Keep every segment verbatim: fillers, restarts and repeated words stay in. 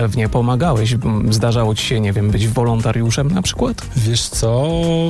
Pewnie pomagałeś. Zdarzało ci się, nie wiem, być wolontariuszem na przykład? Wiesz co,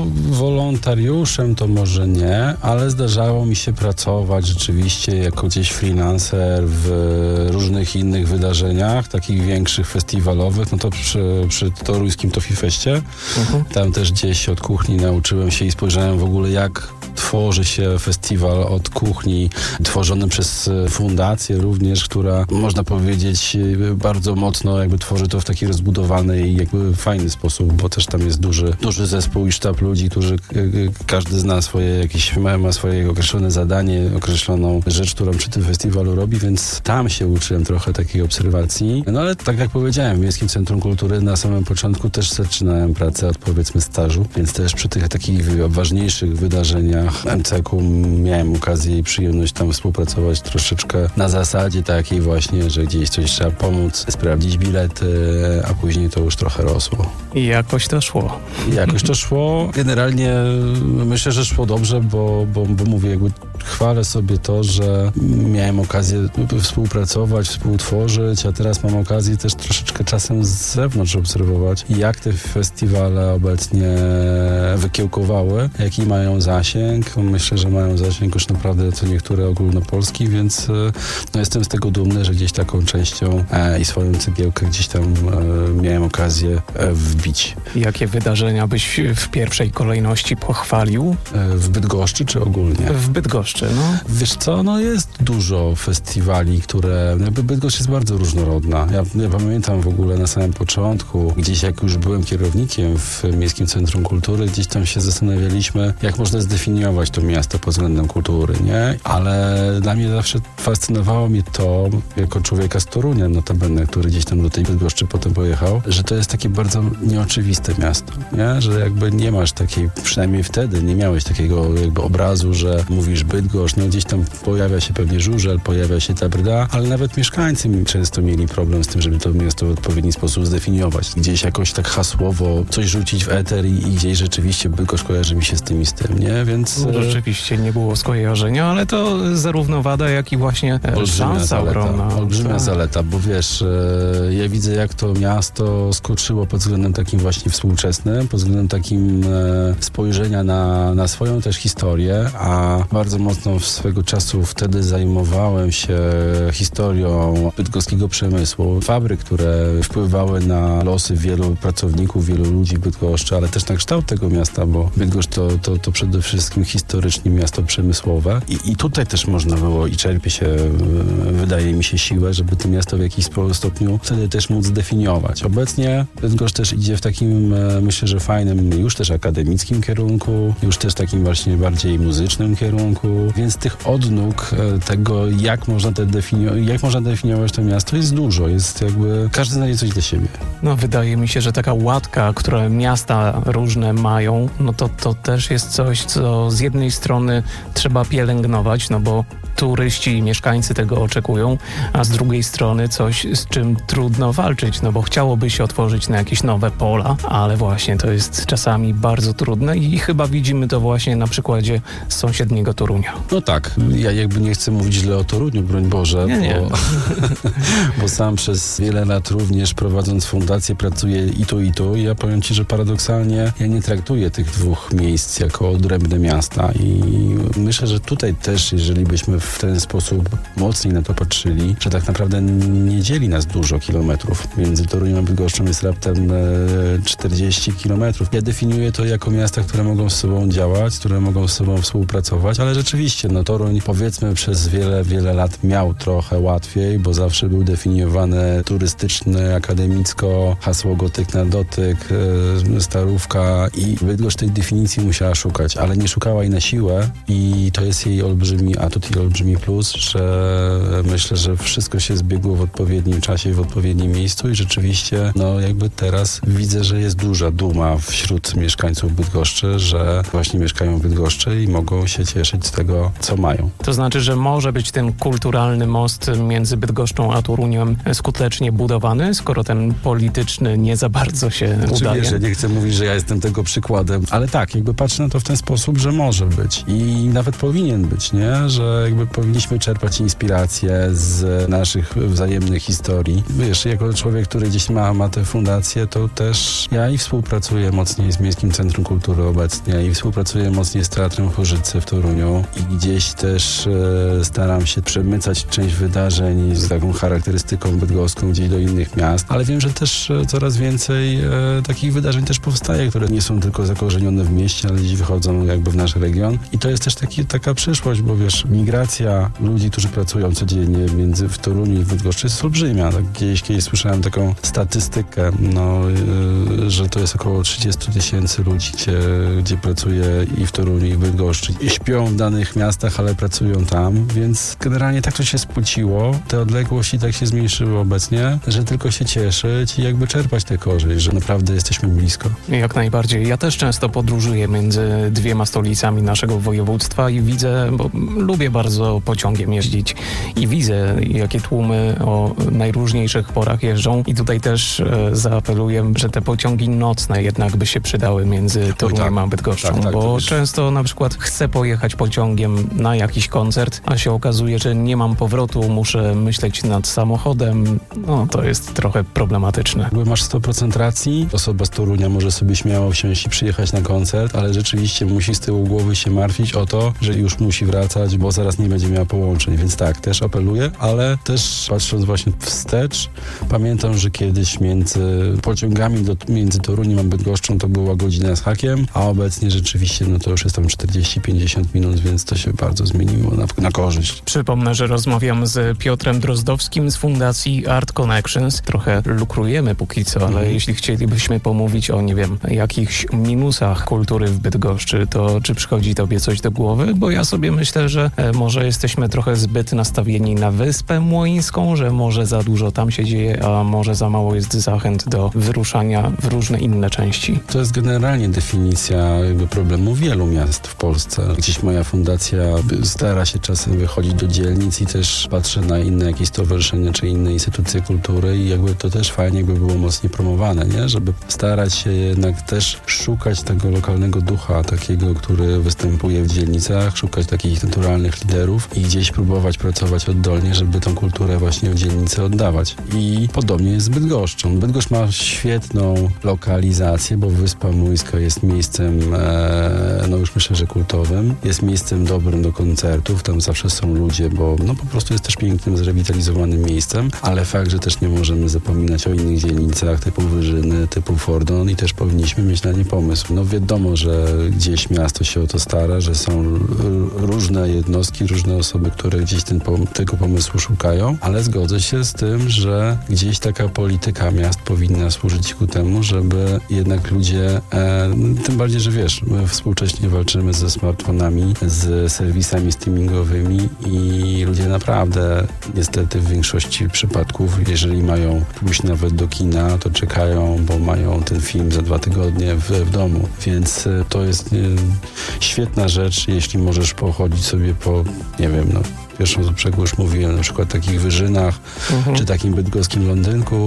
wolontariuszem to może nie, ale zdarzało mi się pracować rzeczywiście jako gdzieś freelancer w różnych innych wydarzeniach, takich większych, festiwalowych, no to przy, przy toruńskim Tofifeście. Mhm. Tam też gdzieś od kuchni nauczyłem się i spojrzałem w ogóle, jak tworzy się festiwal od kuchni, tworzony przez fundację również, która można powiedzieć bardzo mocno jakby tworzy to w taki rozbudowany i jakby fajny sposób, bo też tam jest duży, duży zespół i sztab ludzi, którzy każdy zna swoje jakieś, ma, ma swoje określone zadanie, określoną rzecz, którą przy tym festiwalu robi, więc tam się uczyłem trochę takiej obserwacji. No ale tak jak powiedziałem, w Miejskim Centrum Kultury na samym początku też zaczynałem pracę od powiedzmy stażu, więc też przy tych takich ważniejszych wydarzeniach M C K-u miałem okazję i przyjemność tam współpracować troszeczkę na zasadzie takiej właśnie, że gdzieś coś trzeba pomóc, sprawdzić bilety, a później to już trochę rosło. I jakoś to szło. I jakoś to szło. Generalnie myślę, że szło dobrze, bo, bo, bo mówię, jakby chwalę sobie to, że miałem okazję współpracować, współtworzyć, a teraz mam okazję też troszeczkę czasem z zewnątrz obserwować, jak te festiwale obecnie wykiełkowały, jaki mają zasięg. Myślę, że mają zasięg już naprawdę co niektóre ogólnopolski, więc no, jestem z tego dumny, że gdzieś taką częścią e, i swoją cegiełkę gdzieś tam e, miałem okazję e, wbić. Jakie wydarzenia byś w pierwszej kolejności pochwalił? E, w Bydgoszczy czy ogólnie? W Bydgoszczy, no. Wiesz co, no jest dużo festiwali, które... Jakby Bydgoszcz jest bardzo różnorodna. Ja, ja pamiętam w ogóle na samym początku, gdzieś jak już byłem kierownikiem w Miejskim Centrum Kultury, gdzieś tam się zastanawialiśmy, jak można zdefiniować to miasto pod względem kultury, nie? Ale dla mnie zawsze fascynowało mnie to, jako człowieka z Torunia notabene, który gdzieś tam do tej Bydgoszczy potem pojechał, że to jest takie bardzo nieoczywiste miasto, nie? Że jakby nie masz takiej, przynajmniej wtedy nie miałeś takiego jakby obrazu, że mówisz Bydgoszcz, no gdzieś tam pojawia się pewnie żużel, pojawia się ta brda, ale nawet mieszkańcy często mieli problem z tym, żeby to miasto w odpowiedni sposób zdefiniować. Gdzieś jakoś tak hasłowo coś rzucić w eter i, i gdzieś rzeczywiście Bydgoszcz kojarzy mi się z tym i z tym, nie? Więc... No, rzeczywiście nie było skojarzenia, ale to zarówno wada, jak i właśnie szansa ogromna. Olbrzymia tak. zaleta, bo wiesz, e, ja widzę, jak to miasto skoczyło pod względem takim właśnie współczesnym, pod względem takim e, spojrzenia na, na swoją też historię, a bardzo mocno swego czasu wtedy zajmowałem się historią bydgoskiego przemysłu, fabryk, które wpływały na losy wielu pracowników, wielu ludzi w Bydgoszczy, ale też na kształt tego miasta, bo Bydgoszcz to, to, to przede wszystkim historycznie miasto przemysłowe i, i tutaj też można było i czerpie się, wydaje mi się, siłę, żeby to miasto w jakiś stopniu wtedy też móc zdefiniować. Obecnie Bydgoszcz też idzie w takim, myślę, że fajnym, już też akademickim kierunku, już też takim właśnie bardziej muzycznym kierunku, więc tych odnóg tego, jak można, te definio- jak można definiować to miasto, jest dużo. Jest jakby, każdy znajdzie coś dla siebie. No wydaje mi się, że taka łatka, które miasta różne mają, no to, to też jest coś, co z jednej strony trzeba pielęgnować, no bo turyści i mieszkańcy tego oczekują, a z drugiej strony coś, z czym trudno walczyć, no bo chciałoby się otworzyć na jakieś nowe pola, ale właśnie to jest czasami bardzo trudne i chyba widzimy to właśnie na przykładzie sąsiedniego Torunia. No tak, ja jakby nie chcę mówić źle o Toruniu, broń Boże, nie, bo, nie. bo sam przez wiele lat również prowadząc fundację pracuję i tu, i tu i ja powiem Ci, że paradoksalnie ja nie traktuję tych dwóch miejsc jako odrębne miasta i myślę, że tutaj też, jeżeli byśmy w ten sposób mocniej na to patrzyli, że tak naprawdę nie dzieli nas dużo kilometrów. Między Toruniem a Bydgoszczą jest raptem czterdzieści kilometrów. Ja definiuję to jako miasta, które mogą z sobą działać, które mogą z sobą współpracować, ale rzeczywiście, no Toruń powiedzmy przez wiele, wiele lat miał trochę łatwiej, bo zawsze był definiowany turystyczny, akademicko, hasło gotyk na dotyk, starówka i Bydgoszcz tej definicji musiała szukać, ale nie szukała jej na siłę i to jest jej olbrzymi atut i olbrzymi plus, że myślę, że wszystko się zbiegło w odpowiednim czasie i w odpowiednim miejscu i rzeczywiście, no jakby teraz widzę, że jest duża duma wśród mieszkańców Bydgoszczy, że właśnie mieszkają w Bydgoszczy i mogą się cieszyć z tego, co mają. To znaczy, że może być ten kulturalny most między Bydgoszczą a Toruniem skutecznie budowany, skoro ten polityczny nie za bardzo się znaczy, udaje. Wiesz, ja nie chcę mówić, że ja jestem tego przykładem, ale tak, jakby patrzę na to w ten sposób, że może być i nawet powinien być, nie? Że jakby powinniśmy czerpać inspiracje z naszych wzajemnych historii. Wiesz, jako człowiek, który gdzieś ma, ma tę fundację, to też ja i współpracuję mocniej z Miejskim Centrum Kultury obecnie i współpracuję mocniej z Teatrem Chorzycy w Toruniu i gdzieś też e, staram się przemycać część wydarzeń z taką charakterystyką bydgoską gdzieś do innych miast, ale wiem, że też e, coraz więcej e, takich wydarzeń też powstaje, które nie są tylko zakorzenione w mieście, ale gdzieś wychodzą jakby w nasz region i to jest też taki, taka przyszłość, bo wiesz, migracja ludzi, którzy pracują codziennie między w Toruniu i w Bydgoszczy jest olbrzymia. Tak, gdzieś, kiedyś słyszałem taką statystykę, no, yy, że to jest około trzydzieści tysięcy ludzi, gdzie, gdzie pracuje i w Toruniu, i w Bydgoszczy. I śpią w danych miastach, ale pracują tam, więc generalnie tak to się spłuciło, te odległości tak się zmniejszyły obecnie, że tylko się cieszyć i jakby czerpać tę korzyść, że naprawdę jesteśmy blisko. Jak najbardziej. Ja też często podróżuję między dwiema stolicami naszego województwa i widzę, bo lubię bardzo pociągiem jeździć i widzę, jakie tłumy o najróżniejszych porach jeżdżą i tutaj też e, zaapeluję, że te pociągi nocne jednak by się przydały między Toruniem a Bydgoszczą, tak, tak, bo jest... często na przykład chcę pojechać pociągiem na jakiś koncert, a się okazuje, że nie mam powrotu, muszę myśleć nad samochodem, no to jest trochę problematyczne. Jakby masz sto procent racji, osoba z Torunia może sobie śmiało wsiąść i przyjechać na koncert, ale rzeczywiście musi z tyłu głowy się martwić o to, że już musi wracać, bo zaraz nie będzie miała połączeń, więc tak, też apeluję, ale też patrząc właśnie wstecz, pamiętam, że kiedyś między pociągami do, między Toruniem a Bydgoszczą to była godzina z hakiem, a obecnie rzeczywiście no to już jest tam czterdzieści pięćdziesiąt minut, więc to się bardzo zmieniło na, na korzyść. Przypomnę, że rozmawiam z Piotrem Drozdowskim z Fundacji Art Connections. Trochę lukrujemy póki co, ale mm. jeśli chcielibyśmy pomówić o, nie wiem, jakichś minusach kultury w Bydgoszczy, to czy przychodzi tobie coś do głowy? Bo ja sobie myślę, że e, może jesteśmy trochę zbyt nastawieni na Wyspę Młyńską, że może za dużo tam się dzieje, a może za mało jest zachęt do wyruszania w różne inne części. To jest generalnie definicja jakby problemu wielu miast w Polsce. Gdzieś moja fundacja stara się czasem wychodzić do dzielnic i też patrzy na inne jakieś stowarzyszenia czy inne instytucje kultury i jakby to też fajnie jakby było mocniej promowane, nie? Żeby starać się jednak też szukać tego lokalnego ducha, takiego, który występuje w dzielnicach, szukać takich naturalnych liderów i gdzieś próbować pracować oddolnie, żeby tą kulturę właśnie w dzielnicy oddawać. I podobnie jest z Bydgoszczą. Bydgoszcz ma świetną lokalizację, bo Wyspa Młyńska jest miejscem, e, no już myślę, że kultowym. Jest miejscem dobrym do koncertów, tam zawsze są ludzie, bo no po prostu jest też pięknym, zrewitalizowanym miejscem, ale fakt, że też nie możemy zapominać o innych dzielnicach typu Wyżyny, typu Fordon i też powinniśmy mieć na nie pomysł. No wiadomo, że gdzieś miasto się o to stara, że są różne jednostki, różne osoby, które gdzieś ten, tego pomysłu szukają, ale zgodzę się z tym, że gdzieś taka polityka miast powinna służyć ku temu, żeby jednak ludzie, e, tym bardziej, że wiesz, my współcześnie walczymy ze smartfonami, z serwisami streamingowymi i ludzie naprawdę niestety w większości przypadków, jeżeli mają pójść nawet do kina, to czekają, bo mają ten film za dwa tygodnie w, w domu. Więc e, to jest e, świetna rzecz, jeśli możesz pochodzić sobie po, nie wiem, no pierwszą z brzegu już mówiłem, na przykład takich Wyżynach, mhm. czy takim bydgoskim Londynku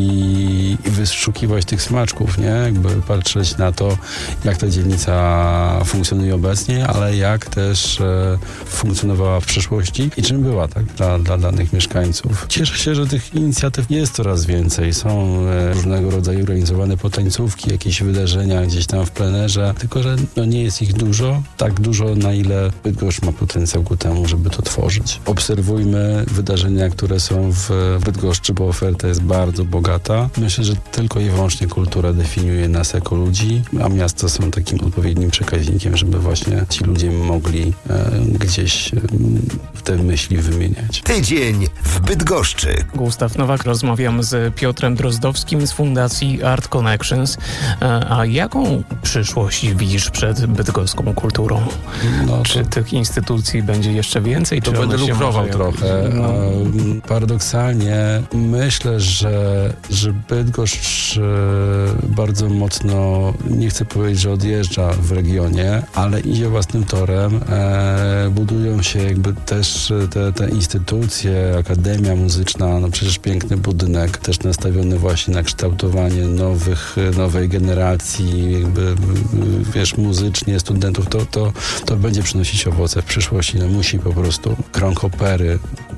i, i wyszukiwać tych smaczków, nie? Jakby patrzeć na to, jak ta dzielnica funkcjonuje obecnie, ale jak też e, funkcjonowała w przeszłości i czym była, tak, dla, dla danych mieszkańców. Cieszę się, że tych inicjatyw jest coraz więcej. Są e, różnego rodzaju organizowane potańcówki, jakieś wydarzenia gdzieś tam w plenerze, tylko że no, nie jest ich dużo, tak dużo, na ile Bydgoszcz ma potencjał ku temu, żeby to tworzyć. Obserwujmy wydarzenia, które są w Bydgoszczy, bo oferta jest bardzo bogata. Myślę, że tylko i wyłącznie kultura definiuje nas jako ludzi, a miasta są takim odpowiednim przekaźnikiem, żeby właśnie ci ludzie mogli e, gdzieś e, te myśli wymieniać. Tydzień w Bydgoszczy. Gustaw Nowak, rozmawiam z Piotrem Drozdowskim z Fundacji Art Connections. A jaką przyszłość widzisz przed bydgoską kulturą? No to... Czy tych instytucji będzie jeszcze więcej? To czy będę lukrował trochę. No. Paradoksalnie myślę, że, że Bydgoszcz też e, bardzo mocno, nie chcę powiedzieć, że odjeżdża w regionie, ale idzie własnym torem. E, budują się jakby też te, te instytucje, Akademia Muzyczna, no przecież piękny budynek, też nastawiony właśnie na kształtowanie nowych, nowej generacji, jakby wiesz, muzycznie studentów, to, to, to będzie przynosić owoce w przyszłości. No musi po prostu. Krąg Opery,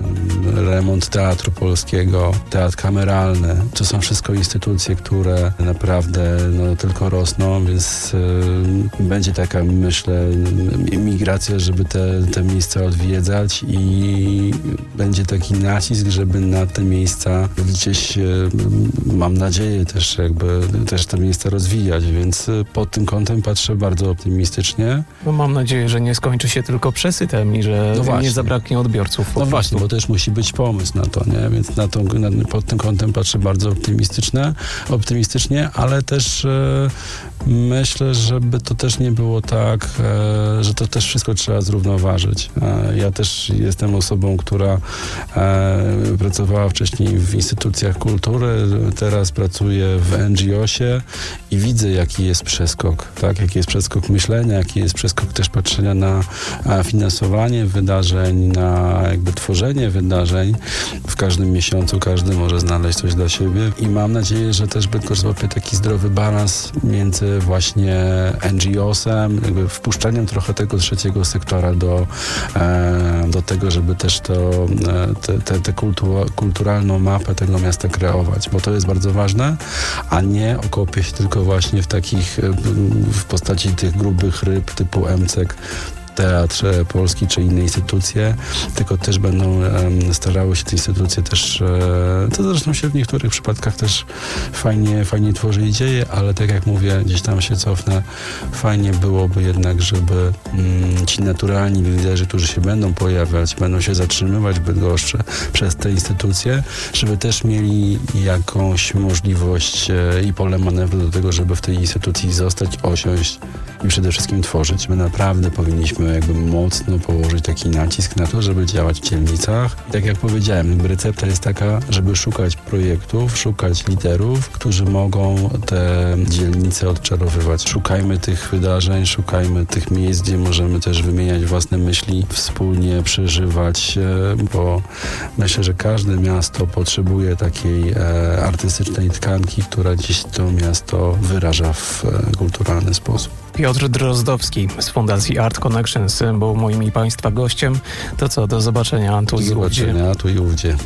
remont Teatru Polskiego, Teatr Kameralny. To są wszystko instytucje, które naprawdę no, tylko rosną, więc y, będzie taka, myślę, migracja, żeby te, te miejsca odwiedzać i będzie taki nacisk, żeby na te miejsca gdzieś, y, mam nadzieję, też jakby też te miejsca rozwijać, więc y, pod tym kątem patrzę bardzo optymistycznie. No mam nadzieję, że nie skończy się tylko przesytem i że no nie zabraknie odbiorców. No właśnie, bo też musi być pomysł na to, nie? Więc na to, na, pod tym kątem patrzę bardzo optymistyczne, optymistycznie, ale też e, myślę, żeby to też nie było tak, e, że to też wszystko trzeba zrównoważyć. E, ja też jestem osobą, która e, pracowała wcześniej w instytucjach kultury, teraz pracuję w en dżi osie i widzę, jaki jest przeskok, tak? Jaki jest przeskok myślenia, jaki jest przeskok też patrzenia na finansowanie wydarzeń, na jakby tworzenie wydarzeń. W każdym miesiącu każdy może znaleźć coś dla siebie i mam nadzieję, że też Bydgoszcz złapie taki zdrowy balans między właśnie en dżi osem, jakby wpuszczeniem trochę tego trzeciego sektora do, e, do tego, żeby też to, te, te, te kultu, kulturalną mapę tego miasta kreować, bo to jest bardzo ważne, a nie okopie się tylko właśnie w takich, w postaci tych grubych ryb typu em ce ka, Teatr Polski czy inne instytucje, tylko też będą um, starały się te instytucje też, e, to zresztą się w niektórych przypadkach też fajnie, fajnie tworzy i dzieje, ale tak jak mówię, gdzieś tam się cofnę, fajnie byłoby jednak, żeby mm, ci naturalni liderzy, którzy się będą pojawiać, będą się zatrzymywać w Bydgoszczy przez te instytucje, żeby też mieli jakąś możliwość e, i pole manewru do tego, żeby w tej instytucji zostać, osiąść i przede wszystkim tworzyć. My naprawdę powinniśmy jakby mocno położyć taki nacisk na to, żeby działać w dzielnicach. I tak jak powiedziałem, jakby recepta jest taka, żeby szukać projektów, szukać liderów, którzy mogą te dzielnice odczarowywać. Szukajmy tych wydarzeń, szukajmy tych miejsc, gdzie możemy też wymieniać własne myśli, wspólnie przeżywać, bo myślę, że każde miasto potrzebuje takiej e, artystycznej tkanki, która gdzieś to miasto wyraża w e, kulturalny sposób. Piotr Drozdowski z Fundacji Art Connections był moim i Państwa gościem. To co, do zobaczenia tu i ówdzie. Do zobaczenia tu i ówdzie.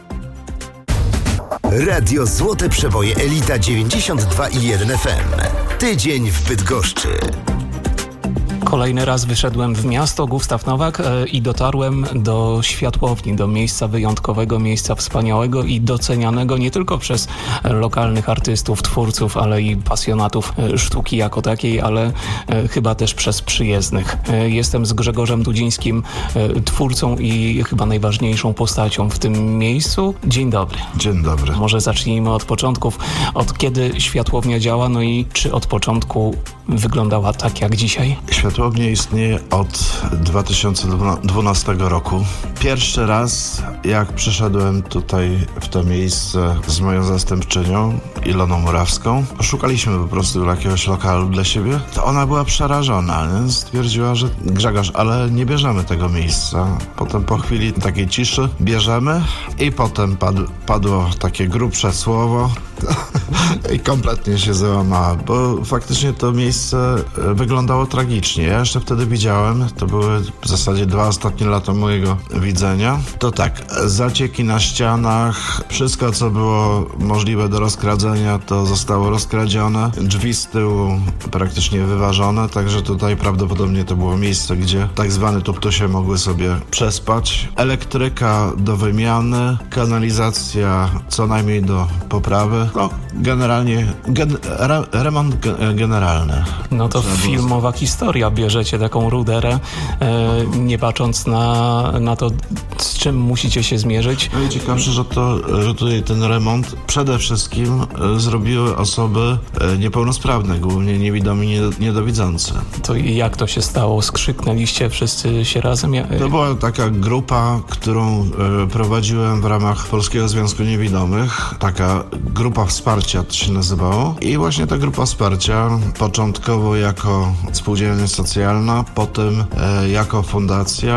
Radio Złote Przeboje Elita dziewięćdziesiąt dwa i jeden F M. Tydzień w Bydgoszczy. Kolejny raz wyszedłem w miasto, Gustaw Nowak, e, i dotarłem do światłowni, do miejsca wyjątkowego, miejsca wspaniałego i docenianego nie tylko przez lokalnych artystów, twórców, ale i pasjonatów e, sztuki jako takiej, ale e, chyba też przez przyjezdnych. E, jestem z Grzegorzem Dudzińskim, e, twórcą i chyba najważniejszą postacią w tym miejscu. Dzień dobry. Dzień dobry. Może zacznijmy od początków. Od kiedy światłownia działa, no i czy od początku wyglądała tak jak dzisiaj? Światłownia istnieje od dwa tysiące dwunastego roku. Pierwszy raz, jak przyszedłem tutaj w to miejsce z moją zastępczynią, Iloną Murawską, szukaliśmy po prostu jakiegoś lokalu dla siebie, to ona była przerażona. Nie? Stwierdziła, że Grzegorz, ale nie bierzemy tego miejsca. Potem po chwili takiej ciszy bierzemy i potem padł, padło takie grubsze słowo i kompletnie się załamała, bo faktycznie to miejsce wyglądało tragicznie. Ja jeszcze wtedy widziałem, to były w zasadzie dwa ostatnie lata mojego widzenia. To tak, zacieki na ścianach, wszystko co było możliwe do rozkradzenia, to zostało rozkradzione. Drzwi z tyłu praktycznie wyważone, także tutaj prawdopodobnie to było miejsce, gdzie tak zwane tuptusie mogły sobie przespać. Elektryka do wymiany, kanalizacja co najmniej do poprawy. No, generalnie gen, re, remont ge, generalny. No to filmowa historia. bierzecie taką ruderę, e, nie patrząc na, na to, z czym musicie się zmierzyć. No i ciekawsze, że, to, że tutaj ten remont przede wszystkim e, zrobiły osoby e, niepełnosprawne, głównie niewidomi, nie, niedowidzące. To jak to się stało? Skrzyknęliście wszyscy się razem? Ja... To była taka grupa, którą e, prowadziłem w ramach Polskiego Związku Niewidomych. Taka grupa wsparcia to się nazywało. I właśnie ta grupa wsparcia, początkowo jako spółdzielnia socjalna, potem e, jako fundacja,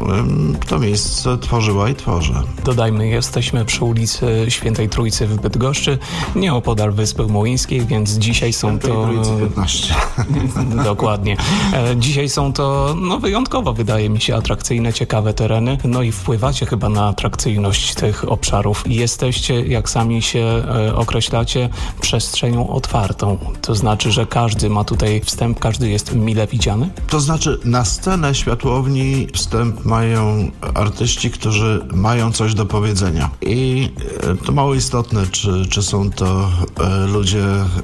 e, to miejsce tworzyła i tworzy. Dodajmy, jesteśmy przy ulicy Świętej Trójcy w Bydgoszczy, nieopodal Wyspy Mułyńskiej, więc dzisiaj są Świętej to... Trójcy piętnaście. Dokładnie. E, dzisiaj są to no, wyjątkowo, wydaje mi się, atrakcyjne, ciekawe tereny. No i wpływacie chyba na atrakcyjność tych obszarów. Jesteście, jak sami się e, określacie, przestrzenią otwartą. To znaczy, że każdy ma tutaj wstęp, każdy jest mile widziany? To znaczy, na scenę światłowni wstęp mają artyści, którzy mają coś do powiedzenia. I e, to mało istotne, czy, czy są to e, ludzie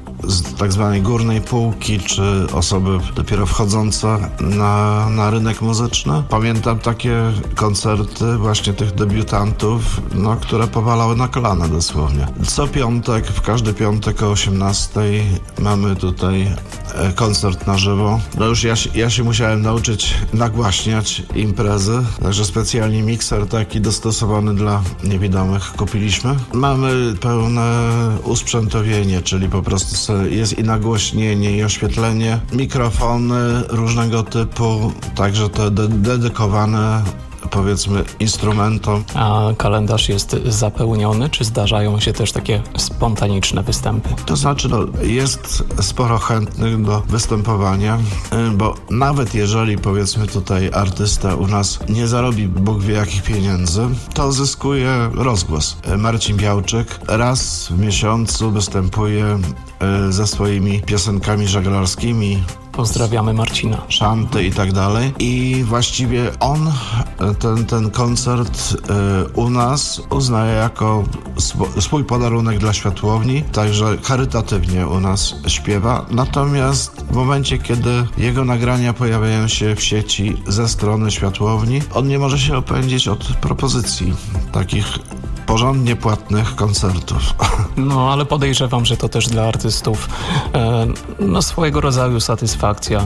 z tak zwanej górnej półki, czy osoby dopiero wchodzące na, na rynek muzyczny. Pamiętam takie koncerty właśnie tych debiutantów, no, które powalały na kolana dosłownie. Co piątek, w każdy piątek o osiemnastej mamy tutaj e, koncert na żywo. No już ja, ja się musiałem nauczyć nagłaśniać imprezy, także specjalnie mikser taki dostosowany dla niewidomych kupiliśmy. Mamy pełne usprzętowienie, czyli po prostu jest i nagłośnienie, i oświetlenie, mikrofony różnego typu, także te de- dedykowane, powiedzmy, instrumentom. A kalendarz jest zapełniony, czy zdarzają się też takie spontaniczne występy? To znaczy, no, jest sporo chętnych do występowania, bo nawet jeżeli, powiedzmy, tutaj artysta u nas nie zarobi Bóg wie jakich pieniędzy, to zyskuje rozgłos. Marcin Białczyk raz w miesiącu występuje ze swoimi piosenkami żeglarskimi. Pozdrawiamy Marcina. Szanty i tak dalej. I właściwie on ten, ten koncert y, u nas uznaje jako sw- swój podarunek dla światłowni, także charytatywnie u nas śpiewa. Natomiast w momencie, kiedy jego nagrania pojawiają się w sieci ze strony światłowni, on nie może się opędzić od propozycji takich porządnie płatnych koncertów. No, ale podejrzewam, że to też dla artystów e, no, swojego rodzaju satysfakcja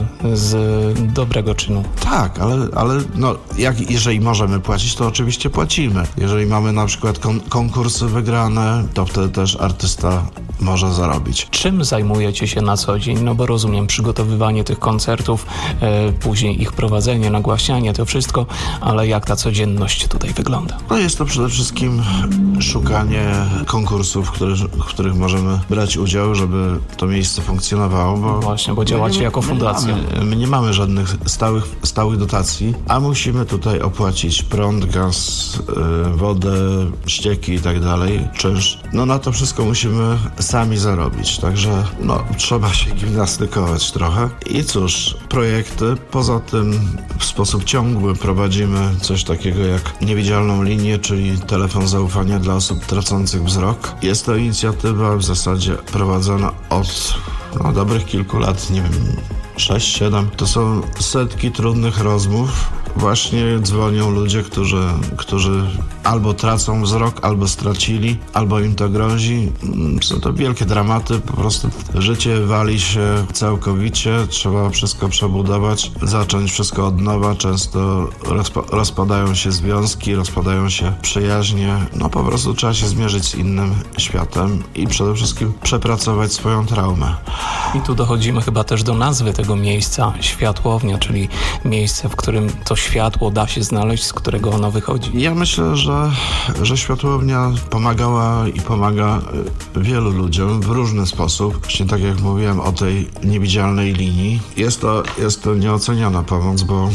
z dobrego czynu. Tak, ale, ale no, jak, jeżeli możemy płacić, to oczywiście płacimy. Jeżeli mamy na przykład kon- konkursy wygrane, to wtedy też artysta może zarobić. Czym zajmujecie się na co dzień? No bo rozumiem przygotowywanie tych koncertów, e, później ich prowadzenie, nagłaśnianie, to wszystko, ale jak ta codzienność tutaj wygląda? No jest to przede wszystkim szukanie konkursów, w których, w których możemy brać udział, żeby to miejsce funkcjonowało. Bo Właśnie, bo działacie my, jako fundacja. My nie, mamy, my nie mamy żadnych stałych, stałych dotacji, a musimy tutaj opłacić prąd, gaz, yy, wodę, ścieki i tak dalej, czynsz. No na to wszystko musimy sami zarobić, także no trzeba się gimnastykować trochę. I cóż, projekty. Poza tym w sposób ciągły prowadzimy coś takiego jak niewidzialną linię, czyli telefon zaufania dla osób tracących wzrok. Jest to inicjatywa w zasadzie prowadzona od no, dobrych kilku lat, nie wiem, sześć, siedem. To są setki trudnych rozmów. Właśnie dzwonią ludzie, którzy, którzy albo tracą wzrok, albo stracili, albo im to grozi. Są to wielkie dramaty, po prostu życie wali się całkowicie, trzeba wszystko przebudować, zacząć wszystko od nowa. Często rozpa- rozpadają się związki, rozpadają się przyjaźnie. No po prostu trzeba się zmierzyć z innym światem i przede wszystkim przepracować swoją traumę. I tu dochodzimy chyba też do nazwy tego miejsca, światłownia, czyli miejsce, w którym to światło da się znaleźć, z którego ono wychodzi. Ja myślę, że, że światłownia pomagała i pomaga wielu ludziom w różny sposób. Właśnie tak jak mówiłem o tej niewidzialnej linii. Jest to, jest to nieoceniona pomoc, bo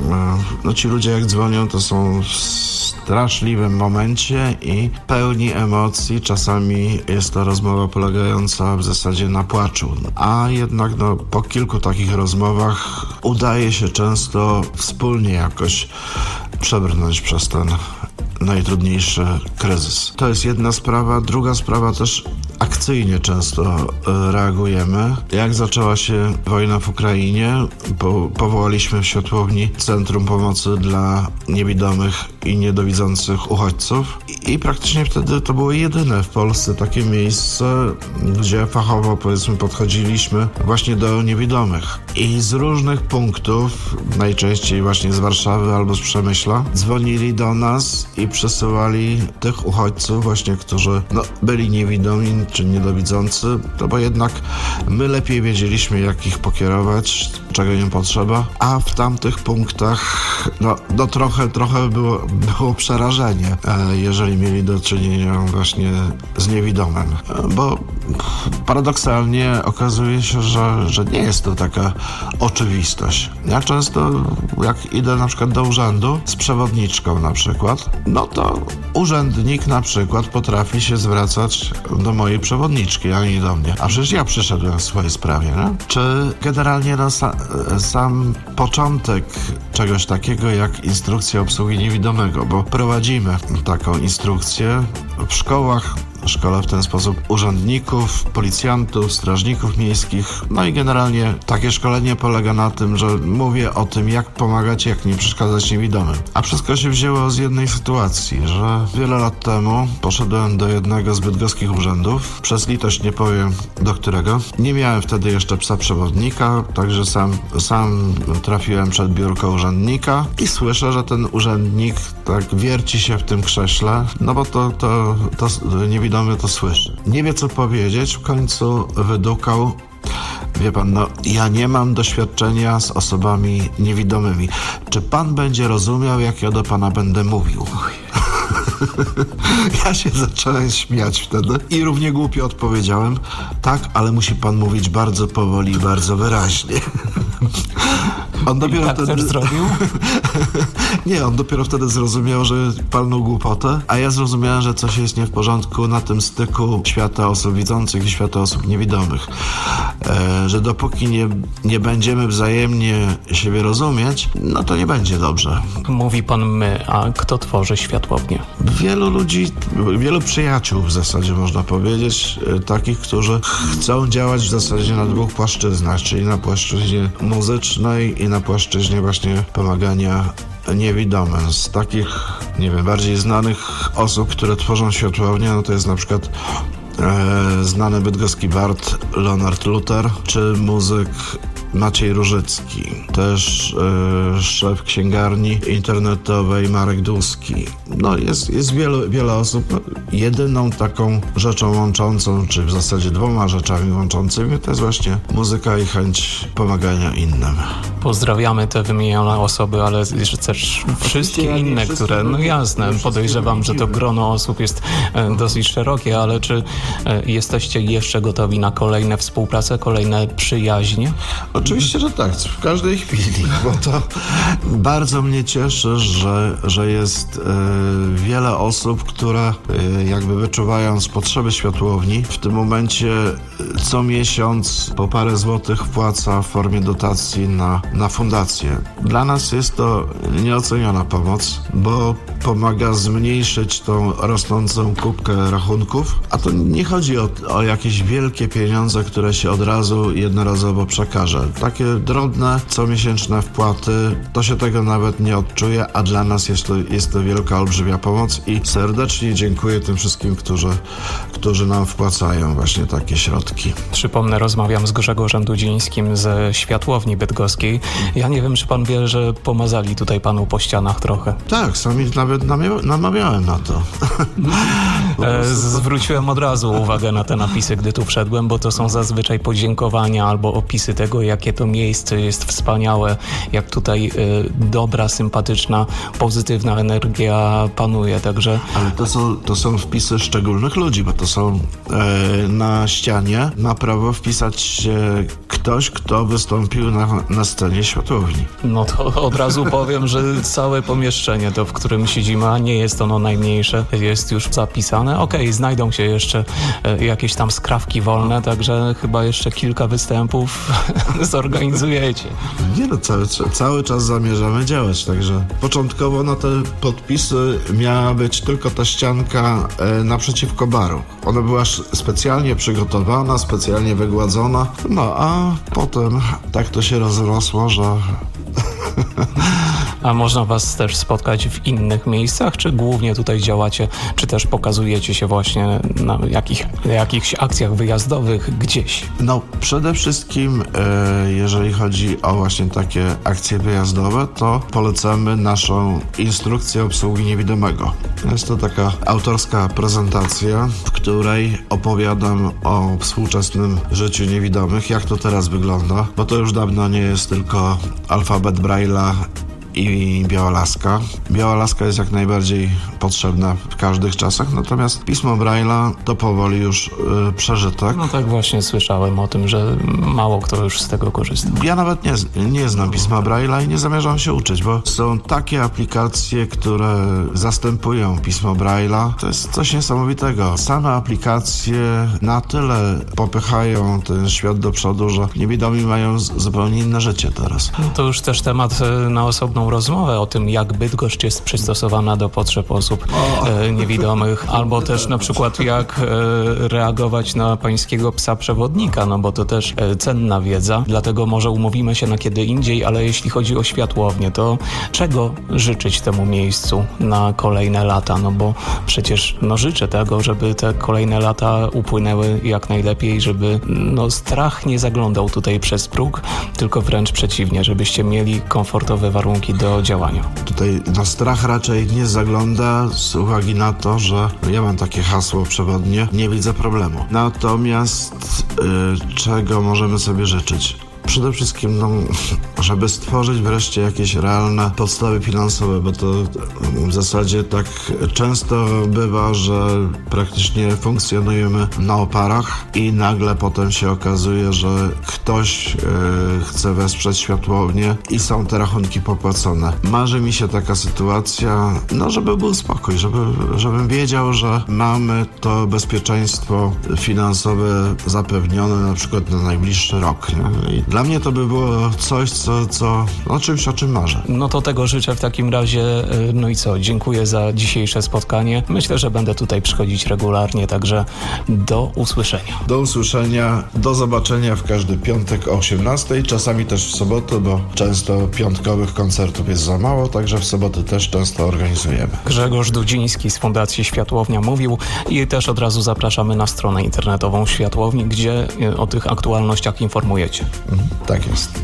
no, ci ludzie jak dzwonią, to są w straszliwym momencie i pełni emocji. Czasami jest to rozmowa polegająca w zasadzie na płaczu. A jednak no, po kilku takich rozmowach udaje się często wspólnie jakoś przebrnąć przez ten najtrudniejszy kryzys. To jest jedna sprawa. Druga sprawa też akcyjnie często e, reagujemy. Jak zaczęła się wojna w Ukrainie, po, powołaliśmy w Światłowni Centrum Pomocy dla Niewidomych i Niedowidzących Uchodźców i, i praktycznie wtedy to było jedyne w Polsce takie miejsce, gdzie fachowo, powiedzmy, podchodziliśmy właśnie do niewidomych. I z różnych punktów, najczęściej właśnie z Warszawy albo z Przemyśla, dzwonili do nas i przesyłali tych uchodźców właśnie, którzy no, byli niewidomi czy niedowidzący, no bo jednak my lepiej wiedzieliśmy, jak ich pokierować, czego im potrzeba, a w tamtych punktach no, no trochę, trochę było, było przerażenie, jeżeli mieli do czynienia właśnie z niewidomym, bo paradoksalnie okazuje się, że, że nie jest to taka oczywistość. Ja często, jak idę na przykład do urzędu z przewodniczką na przykład, no to urzędnik na przykład potrafi się zwracać do mojej przewodniczki, a nie do mnie. A przecież ja przyszedłem w swojej sprawie, nie? Czy generalnie no, sa, sam początek czegoś takiego jak instrukcja obsługi niewidomego, bo prowadzimy taką instrukcję w szkołach, szkole w ten sposób urzędników, policjantów, strażników miejskich. No i generalnie takie szkolenie polega na tym, że mówię o tym, jak pomagać, jak nie przeszkadzać niewidomym. A wszystko się wzięło z jednej sytuacji, że wiele lat temu poszedłem do jednego z bydgoskich urzędów, przez litość nie powiem do którego. Nie miałem wtedy jeszcze psa przewodnika, także sam, sam trafiłem przed biurko urzędnika i słyszę, że ten urzędnik tak wierci się w tym krześle, no bo to, to, to niewidomy to słyszy. Nie wie, co powiedzieć, w końcu wydukał: wie pan, no ja nie mam doświadczenia z osobami niewidomymi. Czy pan będzie rozumiał, jak ja do pana będę mówił? Ja się zacząłem śmiać wtedy i równie głupio odpowiedziałem: tak, ale musi pan mówić bardzo powoli i bardzo wyraźnie. On dopiero tak wtedy... też zrobił? Nie, on dopiero wtedy zrozumiał, że palnął głupotę, a ja zrozumiałem, że coś jest nie w porządku na tym styku świata osób widzących i świata osób niewidomych. E, że dopóki nie, nie będziemy wzajemnie siebie rozumieć, no to nie będzie dobrze. Mówi pan my, a kto tworzy Światłownię? Wielu ludzi, wielu przyjaciół w zasadzie można powiedzieć, e, takich, którzy chcą działać w zasadzie na dwóch płaszczyznach, czyli na płaszczyźnie muzycznej i na płaszczyźnie właśnie pomagania niewidomym. Z takich, nie wiem, bardziej znanych osób, które tworzą Światłownię, no to jest na przykład e, znany bydgoski bard Leonard Luter, czy muzyk Maciej Różycki, też e, szef księgarni internetowej Marek Dłuski. No jest, jest wiele, wiele osób. No, jedyną taką rzeczą łączącą, czy w zasadzie dwoma rzeczami łączącymi, to jest właśnie muzyka i chęć pomagania innym. Pozdrawiamy te wymienione osoby, ale jeszcze też wszystkie inne, które, no jasne, podejrzewam, że to grono osób jest e, dosyć szerokie, ale czy e, jesteście jeszcze gotowi na kolejne współprace, kolejne przyjaźnie? Oczywiście, że tak, w każdej chwili, bo to bardzo mnie cieszy, że, że jest e, wiele osób, które e, jakby wyczuwając potrzeby Światłowni, w tym momencie co miesiąc po parę złotych wpłaca w formie dotacji na, na fundację. Dla nas jest to nieoceniona pomoc, bo pomaga zmniejszyć tą rosnącą kubkę rachunków, a to nie chodzi o, o jakieś wielkie pieniądze, które się od razu jednorazowo przekaże. Takie drobne, comiesięczne wpłaty, to się tego nawet nie odczuje, a dla nas jest to, jest to wielka, olbrzymia pomoc i serdecznie dziękuję tym wszystkim, którzy, którzy nam wpłacają właśnie takie środki. Przypomnę, rozmawiam z Grzegorzem Dudzińskim ze Światłowni Bydgoskiej. Ja nie wiem, czy pan wie, że pomazali tutaj panu po ścianach trochę. Tak, sami nawet namia- namawiałem na to. E, zwróciłem od razu uwagę na te napisy, gdy tu wszedłem, bo to są zazwyczaj podziękowania albo opisy tego, jakie to miejsce jest wspaniałe, jak tutaj y, dobra, sympatyczna, pozytywna energia panuje, także... Ale to są, to są wpisy szczególnych ludzi, bo to są e, na ścianie ma prawo wpisać się ktoś, kto wystąpił na, na scenie Światłowni. No to od razu powiem, że całe pomieszczenie, to w którym siedzimy, a nie jest ono najmniejsze, jest już zapisane. Okej, okay, znajdą się jeszcze e, jakieś tam skrawki wolne, także chyba jeszcze kilka występów zorganizujecie. Nie no, cały, cały czas zamierzamy działać, także początkowo na te podpisy miała być tylko ta ścianka e, naprzeciwko baru. Ona była specjalnie przygotowana, specjalnie wygładzona, no a potem tak to się rozrosło, że... A można was też spotkać w innych miejscach, czy głównie tutaj działacie, czy też pokazujecie się właśnie na jakich, jakichś akcjach wyjazdowych gdzieś? No, przede wszystkim e, jeżeli chodzi o właśnie takie akcje wyjazdowe, to polecamy naszą instrukcję obsługi niewidomego. Jest to taka autorska prezentacja, w której opowiadam o współczesnym życiu niewidomych, jak to teraz wygląda, bo to już dawno nie jest tylko alfabet Braille'a i biała laska. Biała laska jest jak najbardziej potrzebna w każdych czasach, natomiast pismo Braille'a to powoli już yy, przeżytek. No tak właśnie słyszałem o tym, że mało kto już z tego korzysta. Ja nawet nie, nie znam pisma Braille'a i nie zamierzam się uczyć, bo są takie aplikacje, które zastępują pismo Braille'a. To jest coś niesamowitego. Same aplikacje na tyle popychają ten świat do przodu, że niewidomi mają z, zupełnie inne życie teraz. No to już też temat na osobną rozmowę o tym, jak Bydgoszcz jest przystosowana do potrzeb osób e, niewidomych, albo też na przykład jak e, reagować na pańskiego psa przewodnika, no bo to też e, cenna wiedza, dlatego może umówimy się na kiedy indziej, ale jeśli chodzi o światłownię, to czego życzyć temu miejscu na kolejne lata, no bo przecież no życzę tego, żeby te kolejne lata upłynęły jak najlepiej, żeby no strach nie zaglądał tutaj przez próg, tylko wręcz przeciwnie, żebyście mieli komfortowe warunki do działania. Tutaj na strach raczej nie zagląda z uwagi na to, że ja mam takie hasło przewodnie, nie widzę problemu. Natomiast yy, czego możemy sobie życzyć? Przede wszystkim, no, żeby stworzyć wreszcie jakieś realne podstawy finansowe, bo to w zasadzie tak często bywa, że praktycznie funkcjonujemy na oparach i nagle potem się okazuje, że ktoś yy, chce wesprzeć światłownię i są te rachunki popłacone. Marzy mi się taka sytuacja, no żeby był spokój, żeby, żebym wiedział, że mamy to bezpieczeństwo finansowe zapewnione na przykład na najbliższy rok. Nie? I dla mnie to by było coś, co, co o czymś, o czym marzę. No to tego życzę w takim razie. No i co? Dziękuję za dzisiejsze spotkanie. Myślę, że będę tutaj przychodzić regularnie, także do usłyszenia. Do usłyszenia, do zobaczenia w każdy piątek o osiemnastej, czasami też w sobotę, bo często piątkowych koncertów jest za mało, także w soboty też często organizujemy. Grzegorz Dudziński z Fundacji Światłownia mówił i też od razu zapraszamy na stronę internetową Światłowni, gdzie o tych aktualnościach informujecie. Mhm, tak jest.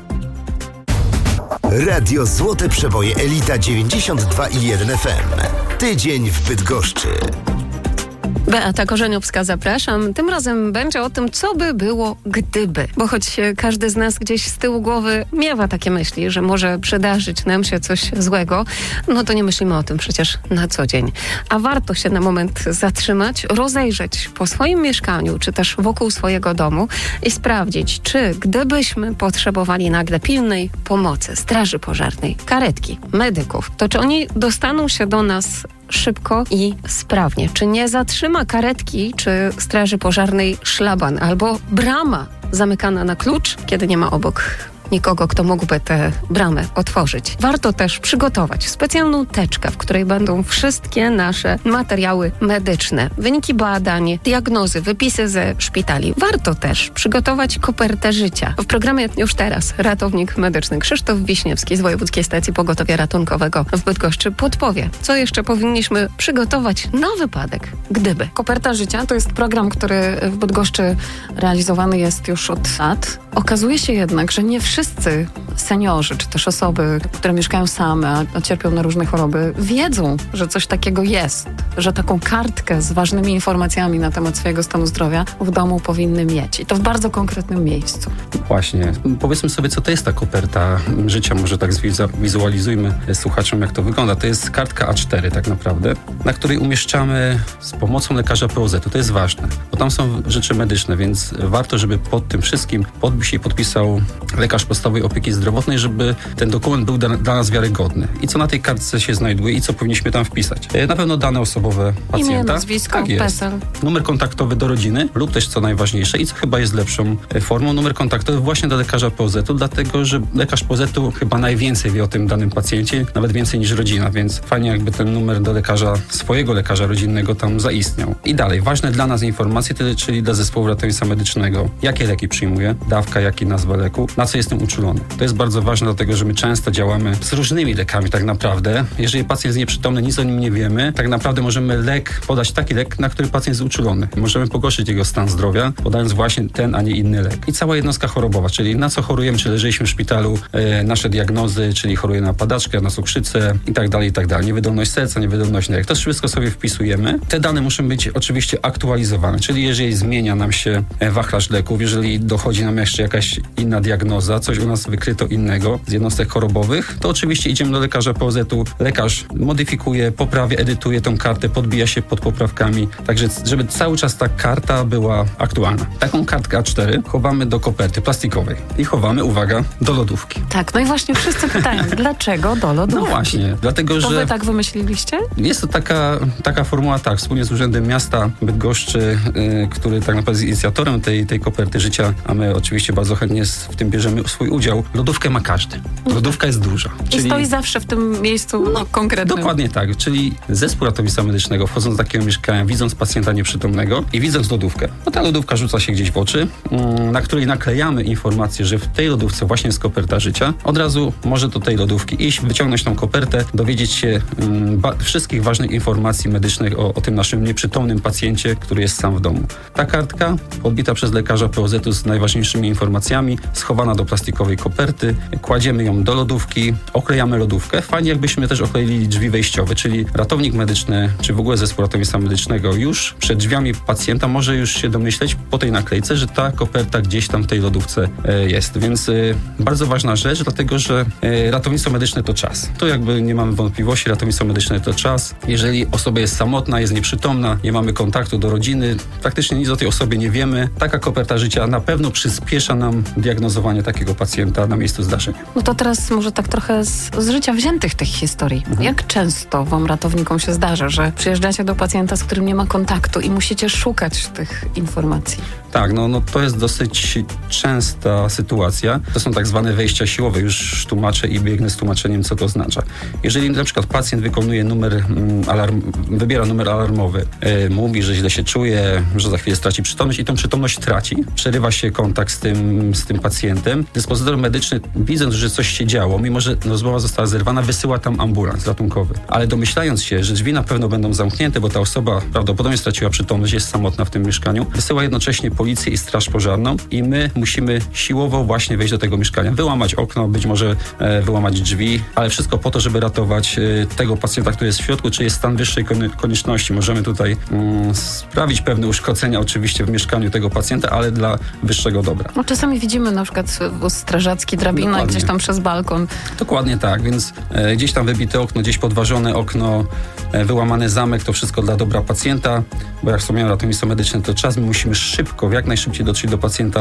Radio Złote Przeboje Elita dziewięćdziesiąt dwa i jeden F M. Tydzień w Bydgoszczy. Beata Korzeniowska, zapraszam. Tym razem będzie o tym, co by było gdyby. Bo choć każdy z nas gdzieś z tyłu głowy miewa takie myśli, że może przydarzyć nam się coś złego, no to nie myślimy o tym przecież na co dzień. A warto się na moment zatrzymać, rozejrzeć po swoim mieszkaniu, czy też wokół swojego domu i sprawdzić, czy gdybyśmy potrzebowali nagle pilnej pomocy, straży pożarnej, karetki, medyków, to czy oni dostaną się do nas szybko i sprawnie. Czy nie zatrzyma karetki czy straży pożarnej szlaban albo brama zamykana na klucz, kiedy nie ma obok nikogo, kto mógłby tę bramę otworzyć. Warto też przygotować specjalną teczkę, w której będą wszystkie nasze materiały medyczne, wyniki badań, diagnozy, wypisy ze szpitali. Warto też przygotować kopertę życia. W programie już teraz ratownik medyczny Krzysztof Wiśniewski z Wojewódzkiej Stacji Pogotowia Ratunkowego w Bydgoszczy podpowie, co jeszcze powinniśmy przygotować na wypadek, gdyby. Koperta życia to jest program, który w Bydgoszczy realizowany jest już od lat. Okazuje się jednak, że nie wszyscy seniorzy, czy też osoby, które mieszkają same, a cierpią na różne choroby, wiedzą, że coś takiego jest, że taką kartkę z ważnymi informacjami na temat swojego stanu zdrowia w domu powinny mieć. I to w bardzo konkretnym miejscu. Właśnie. Powiedzmy sobie, co to jest ta koperta życia. Może tak zwizualizujmy słuchaczom, jak to wygląda. To jest kartka A cztery tak naprawdę, na której umieszczamy z pomocą lekarza P O Z-u. To jest ważne, bo tam są rzeczy medyczne, więc warto, żeby pod tym wszystkim podbić musi podpisał lekarz podstawowej opieki zdrowotnej, żeby ten dokument był da, dla nas wiarygodny. I co na tej kartce się znajduje i co powinniśmy tam wpisać? Na pewno dane osobowe pacjenta. Imię, nazwisko, tak jest. PESEL. Numer kontaktowy do rodziny lub też co najważniejsze i co chyba jest lepszą formą, numer kontaktowy właśnie do lekarza P O Z u, dlatego że lekarz P O Z u chyba najwięcej wie o tym danym pacjencie, nawet więcej niż rodzina, więc fajnie jakby ten numer do lekarza, swojego lekarza rodzinnego tam zaistniał. I dalej, ważne dla nas informacje, czyli dla zespołu ratownictwa medycznego, jakie leki przyjmuję, dawka, jaki nazwa leku, na co jestem uczulony. To jest bardzo ważne, dlatego że my często działamy z różnymi lekami tak naprawdę. Jeżeli pacjent jest nieprzytomny, nic o nim nie wiemy, tak naprawdę możemy lek, podać taki lek, na który pacjent jest uczulony. Możemy pogorszyć jego stan zdrowia, podając właśnie ten, a nie inny lek. I cała jednostka chorobowa, czyli na co chorujemy, czy leżyliśmy w szpitalu, e, nasze diagnozy, czyli choruję na padaczkę, na cukrzycę i tak dalej, i tak dalej. Niewydolność serca, niewydolność nerek. To wszystko sobie wpisujemy. Te dane muszą być oczywiście aktualizowane, czyli jeżeli zmienia nam się wachlarz leków, jeżeli dochodzi nam jeszcze jakaś inna diagnoza, coś u nas wykryto innego z jednostek chorobowych, to oczywiście idziemy do lekarza P O Z u. Lekarz modyfikuje, poprawia, edytuje tą kartę, podbija się pod poprawkami, także żeby cały czas ta karta była aktualna. Taką kartkę A cztery chowamy do koperty plastikowej i chowamy, uwaga, do lodówki. Tak, no i właśnie wszyscy pytają, dlaczego do lodówki? No właśnie, dlatego, to że... To wy tak wymyśliliście? Jest to taka, taka formuła, tak, wspólnie z Urzędem Miasta Bydgoszczy, yy, który tak naprawdę jest inicjatorem tej, tej koperty życia, a my oczywiście bardzo chętnie w tym bierzemy swój udział. Lodówkę ma każdy. Lodówka jest duża. I czyli... stoi zawsze w tym miejscu no, konkretnym. Dokładnie tak, czyli zespół ratownictwa medycznego, wchodząc do takiego mieszkania, widząc pacjenta nieprzytomnego i widząc lodówkę, no ta lodówka rzuca się gdzieś w oczy, na której naklejamy informację, że w tej lodówce właśnie jest koperta życia. Od razu może do tej lodówki iść, wyciągnąć tą kopertę, dowiedzieć się um, ba- wszystkich ważnych informacji medycznych o, o tym naszym nieprzytomnym pacjencie, który jest sam w domu. Ta kartka podbita przez lekarza P O Z u z najważniejszymi informacjami, schowana do plastikowej koperty, kładziemy ją do lodówki, oklejamy lodówkę. Fajnie jakbyśmy też okleili drzwi wejściowe, czyli ratownik medyczny, czy w ogóle zespół ratownictwa medycznego już przed drzwiami pacjenta może już się domyśleć po tej naklejce, że ta koperta gdzieś tam w tej lodówce e, jest. Więc e, bardzo ważna rzecz, dlatego że e, ratownictwo medyczne to czas. To jakby nie mamy wątpliwości, ratownictwo medyczne to czas. Jeżeli osoba jest samotna, jest nieprzytomna, nie mamy kontaktu do rodziny, praktycznie nic o tej osobie nie wiemy, taka koperta życia na pewno przyspiesza nam diagnozowanie takiego pacjenta na miejscu zdarzenia. No to teraz może tak trochę z, z życia wziętych tych historii. Mhm. Jak często wam ratownikom się zdarza, że przyjeżdżacie do pacjenta, z którym nie ma kontaktu i musicie szukać tych informacji? Tak, no, no to jest dosyć częsta sytuacja. To są tak zwane wejścia siłowe. Już tłumaczę i biegnę z tłumaczeniem, co to oznacza. Jeżeli na przykład pacjent wykonuje numer mm, alarm, wybiera numer alarmowy, yy, mówi, że źle się czuje, że za chwilę straci przytomność i tą przytomność traci, przerywa się kontakt z tym, z tym pacjentem, dyspozytor medyczny, widząc, że coś się działo, mimo że rozmowa została zerwana, wysyła tam ambulans ratunkowy. Ale domyślając się, że drzwi na pewno będą zamknięte, bo ta osoba prawdopodobnie straciła przytomność, jest samotna w tym mieszkaniu, wysyła jednocześnie policję i straż pożarną i my musimy siłowo właśnie wejść do tego mieszkania, wyłamać okno, być może e, wyłamać drzwi, ale wszystko po to, żeby ratować e, tego pacjenta, który jest w środku, czy jest stan wyższej konieczności. Możemy tutaj mm, sprawić pewne uszkodzenia oczywiście w mieszkaniu tego pacjenta, ale dla wyższego dobra. No czasami widzimy na przykład wóz strażacki, drabina Dokładnie. Gdzieś tam przez balkon. Dokładnie tak, więc e, gdzieś tam wybite okno, gdzieś podważone okno, e, wyłamany zamek, to wszystko dla dobra pacjenta, bo jak wspomniałem, ratownictwo medyczne to czas, my musimy szybko, jak najszybciej dotrzeć do pacjenta,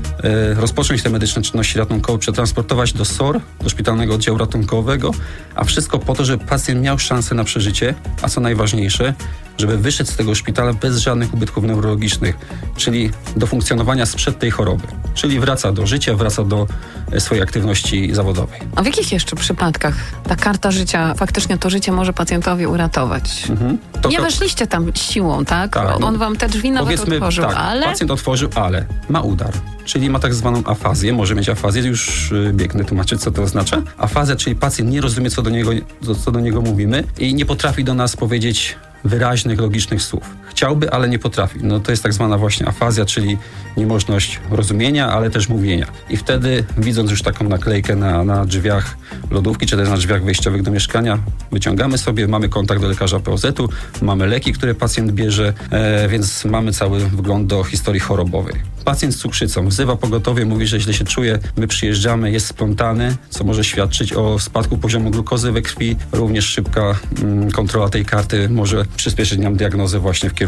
e, rozpocząć te medyczne czynności ratunkowe, przetransportować do S O R, do szpitalnego oddziału ratunkowego, a wszystko po to, żeby pacjent miał szansę na przeżycie, a co najważniejsze, żeby wyszedł z tego szpitala bez żadnych ubytków neurologicznych, czyli do funkcjonowania sprzed tej choroby. Czyli wraca do życia, wraca do swojej aktywności zawodowej. A w jakich jeszcze przypadkach ta karta życia, faktycznie to życie może pacjentowi uratować? Mhm. To, Nie to... weszliście tam siłą, tak? tak no, On wam te drzwi nawet otworzył, tak, ale... pacjent otworzył, ale ma udar. Czyli ma tak zwaną afazję, może mieć afazję, już biegnę tłumaczyć, co to oznacza. Afazja, czyli pacjent nie rozumie, co do niego, co do niego mówimy i nie potrafi do nas powiedzieć wyraźnych, logicznych słów. Chciałby, ale nie potrafi. No to jest tak zwana właśnie afazja, czyli niemożność rozumienia, ale też mówienia. I wtedy, widząc już taką naklejkę na, na drzwiach lodówki, czy też na drzwiach wejściowych do mieszkania, wyciągamy sobie, mamy kontakt do lekarza P O Z u, mamy leki, które pacjent bierze, e, więc mamy cały wgląd do historii chorobowej. Pacjent z cukrzycą wzywa pogotowie, mówi, że źle się czuje, my przyjeżdżamy, jest splątany, co może świadczyć o spadku poziomu glukozy we krwi. Również szybka mm, kontrola tej karty może przyspieszyć nam diagnozę właśnie w kierunku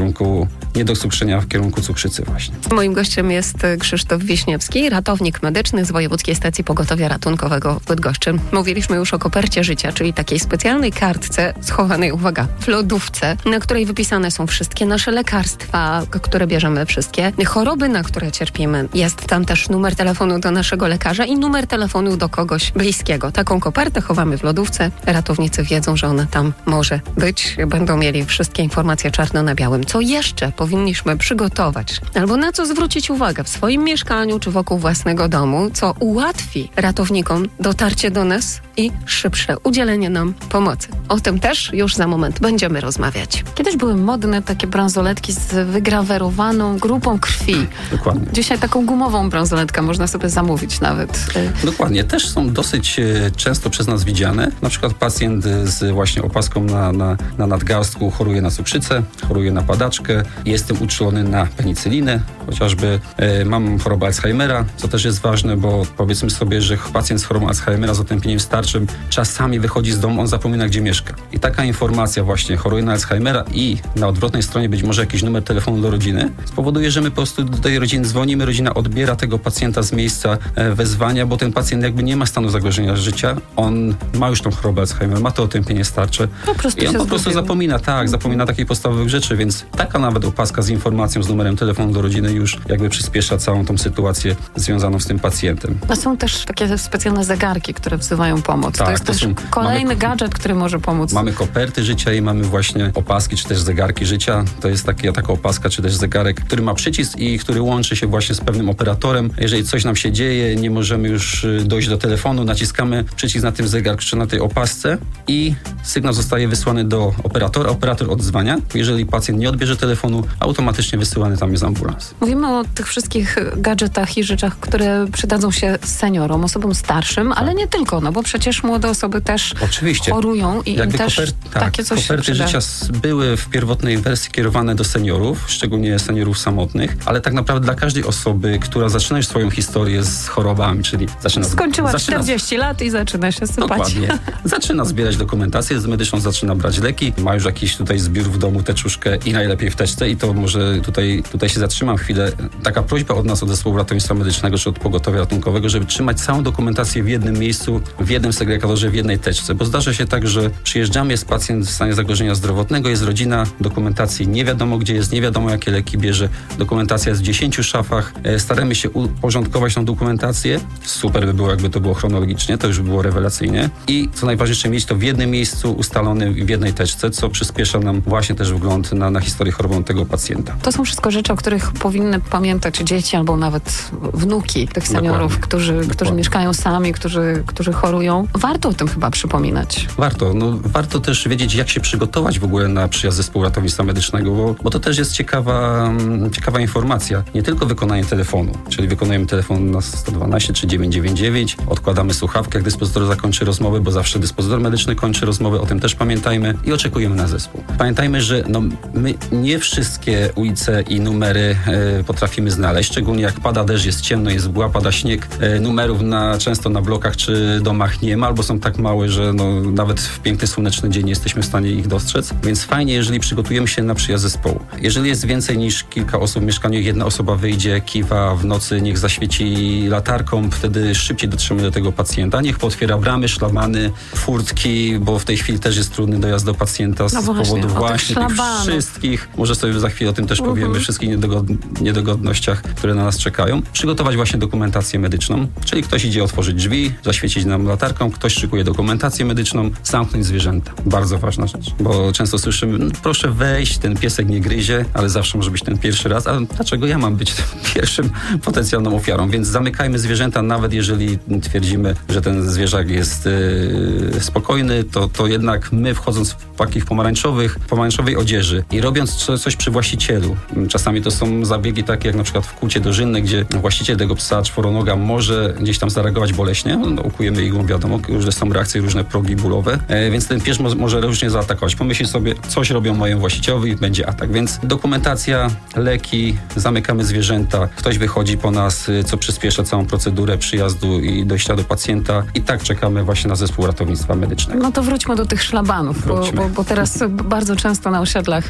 kierunku niedocukrzenia, w kierunku cukrzycy właśnie. Moim gościem jest Krzysztof Wiśniewski, ratownik medyczny z Wojewódzkiej Stacji Pogotowia Ratunkowego w Bydgoszczy. Mówiliśmy już o kopercie życia, czyli takiej specjalnej kartce schowanej, uwaga, w lodówce, na której wypisane są wszystkie nasze lekarstwa, które bierzemy, wszystkie choroby, na które cierpimy. Jest tam też numer telefonu do naszego lekarza i numer telefonu do kogoś bliskiego. Taką kopertę chowamy w lodówce. Ratownicy wiedzą, że ona tam może być. Będą mieli wszystkie informacje czarno na białym. Co jeszcze powinniśmy przygotować? Albo na co zwrócić uwagę w swoim mieszkaniu czy wokół własnego domu, co ułatwi ratownikom dotarcie do nas i szybsze udzielenie nam pomocy. O tym też już za moment będziemy rozmawiać. Kiedyś były modne takie bransoletki z wygrawerowaną grupą krwi. Dokładnie. Dzisiaj taką gumową bransoletkę można sobie zamówić nawet. Dokładnie. Też są dosyć e, często przez nas widziane. Na przykład pacjent z właśnie opaską na, na, na nadgarstku choruje na cukrzycę, choruje na padaczkę, jestem uczulony na penicylinę, chociażby e, mam chorobę Alzheimera, co też jest ważne, bo powiedzmy sobie, że pacjent z chorobą Alzheimera z otępieniem starczym czasami wychodzi z domu, on zapomina, gdzie mieszka. I taka informacja właśnie, choruje na Alzheimera i na odwrotnej stronie być może jakiś numer telefonu do rodziny, spowoduje, że my po prostu do tej rodziny dzwonimy, rodzina odbiera tego pacjenta z miejsca e, wezwania, bo ten pacjent jakby nie ma stanu zagrożenia życia, on ma już tą chorobę Alzheimera, ma to otępienie starcze Po prostu i on się po prostu zgubił. zapomina, tak, zapomina takich podstawowych rzeczy, więc taka nawet opaska z informacją, z numerem telefonu do rodziny już jakby przyspiesza całą tą sytuację związaną z tym pacjentem. A są też takie specjalne zegarki, które wzywają pomoc. Tak, to jest to też są- kolejny mamy- gadżet, który może pomóc. Mamy koperty życia i mamy właśnie opaski, czy też zegarki życia. To jest takie, taka opaska, czy też zegarek, który ma przycisk i który łączy się właśnie z pewnym operatorem. Jeżeli coś nam się dzieje, nie możemy już y, dojść do telefonu, naciskamy przycisk na tym zegarku, czy na tej opasce i sygnał zostaje wysłany do operatora. Operator odzwania. Jeżeli pacjent nie odbierze telefonu, automatycznie wysyłany tam jest ambulans. Mówimy o tych wszystkich gadżetach i rzeczach, które przydadzą się seniorom, osobom starszym, ale nie tylko, no bo przecież młode osoby też Oczywiście. chorują i im Jakby też koper- tak, takie coś się koperty przyda. życia s- były w pierwotnej wersji kierowane do seniorów, szczególnie seniorów samotnych, ale tak naprawdę dla każdej osoby, która zaczyna już swoją historię z chorobami, czyli zaczyna... Skończyła zaczyna, czterdzieści lat i zaczyna się sypać. Dokładnie. Zaczyna zbierać dokumentację z medyczną, zaczyna brać leki, ma już jakiś tutaj zbiór w domu, teczuszkę i najlepiej w teczce i to może tutaj, tutaj się zatrzymam chwilę. Taka prośba od nas, od zespołu ratownictwa medycznego czy od pogotowia ratunkowego, żeby trzymać całą dokumentację w jednym miejscu, w jednym segregatorze, w jednej teczce, bo zdarza się tak, że przyjeżdżamy, jest pacjent w stanie zagrożenia zdrowotnego, jest rodzina, dokumentacji nie wiadomo gdzie jest, nie wiadomo jakie leki bierze, dokumentacja jest w dziesięciu szafach, e, staramy się uporządkować tą dokumentację, super by było jakby to było chronologicznie, to już by było rewelacyjnie i co najważniejsze mieć to w jednym miejscu ustalonym w jednej teczce, co przyspiesza nam właśnie też wgląd na, na historię chorobową tego pacjenta. To są wszystko rzeczy, o których powinny pamiętać dzieci albo nawet wnuki tych seniorów, Dokładnie. którzy, którzy Dokładnie. mieszkają sami, którzy, którzy chorują. Warto o tym chyba przypominać. Warto, no warto też wiedzieć, jak się przygotować w ogóle na przyjazd zespołu ratownictwa medycznego, bo, bo to też jest ciekawa, mm, ciekawa informacja. Nie tylko wykonanie telefonu, czyli wykonujemy telefon na sto dwanaście czy dziewięćset dziewięćdziesiąt dziewięć, odkładamy słuchawkę, jak dyspozytor zakończy rozmowę, bo zawsze dyspozytor medyczny kończy rozmowę, o tym też pamiętajmy i oczekujemy na zespół. Pamiętajmy, że no, my nie wszystkie ulice i numery e, potrafimy znaleźć, szczególnie jak pada deszcz, jest ciemno, jest mgła, pada śnieg, e, numerów na, często na blokach czy domach nie ma, albo są tak małe, że no, nawet w piękny, słoneczny dzień nie jesteśmy w stanie ich dostrzec, więc fajnie, jeżeli przygotujemy się na przyjazd zespołu. Jeżeli jest więcej niż kilka osób w mieszkaniu, jedna osoba wyjdzie, kiwa w nocy, niech zaświeci latarką, wtedy szybciej dotrzemy do tego pacjenta, niech potwiera bramy, szlabany, furtki, bo w tej chwili też jest trudny dojazd do pacjenta z No właśnie, powodu o tych właśnie tych szlabanów. wszystkich, może sobie za chwilę o tym też powiemy, Mhm. wszystkich niedogod- niedogodnościach, które na nas czekają. Przygotować właśnie dokumentację medyczną, czyli ktoś idzie otworzyć drzwi, zaświecić nam latarką, ktoś szykuje dokumentację medyczną, zamknąć zwierzęta. Bardzo ważna rzecz, bo często słyszymy, "No, proszę wejść, ten piesek nie gryzie, ale zawsze może być ten pierwszy raz, a dlaczego ja mam być tym pierwszym potencjalną ofiarą? Więc zamykajmy zwierzęta, nawet jeżeli twierdzimy, że ten zwierzak jest yy, spokojny, to, to jednak my wchodząc w takich pomarańczowych, pomarańczowej odzieży i robiąc co, coś przy właścicielu, czasami to są zabiegi takie jak na przykład w kłucie dożynne, gdzie właściciel tego psa czworonoga może gdzieś tam zareagować boleśnie, no, ukujemy igłą, wiadomo, różne są reakcje, różne progi bólowe, e, więc ten pies mo- może różnie zaatakować. Pomyśli sobie, coś robią mojemu właścicielowi i będzie atak, więc dokumentacja, leki, zamykamy zwierzęta, ktoś wychodzi po nas, y, co przyspiesza całą procedurę przyjazdu i dojścia do pacjenta i tak czekamy właśnie na zespół ratownictwa medycznego. No to wróćmy do tych szlabanów, bo, Wróćmy. bo, bo teraz bardzo często na osiedlach, nawet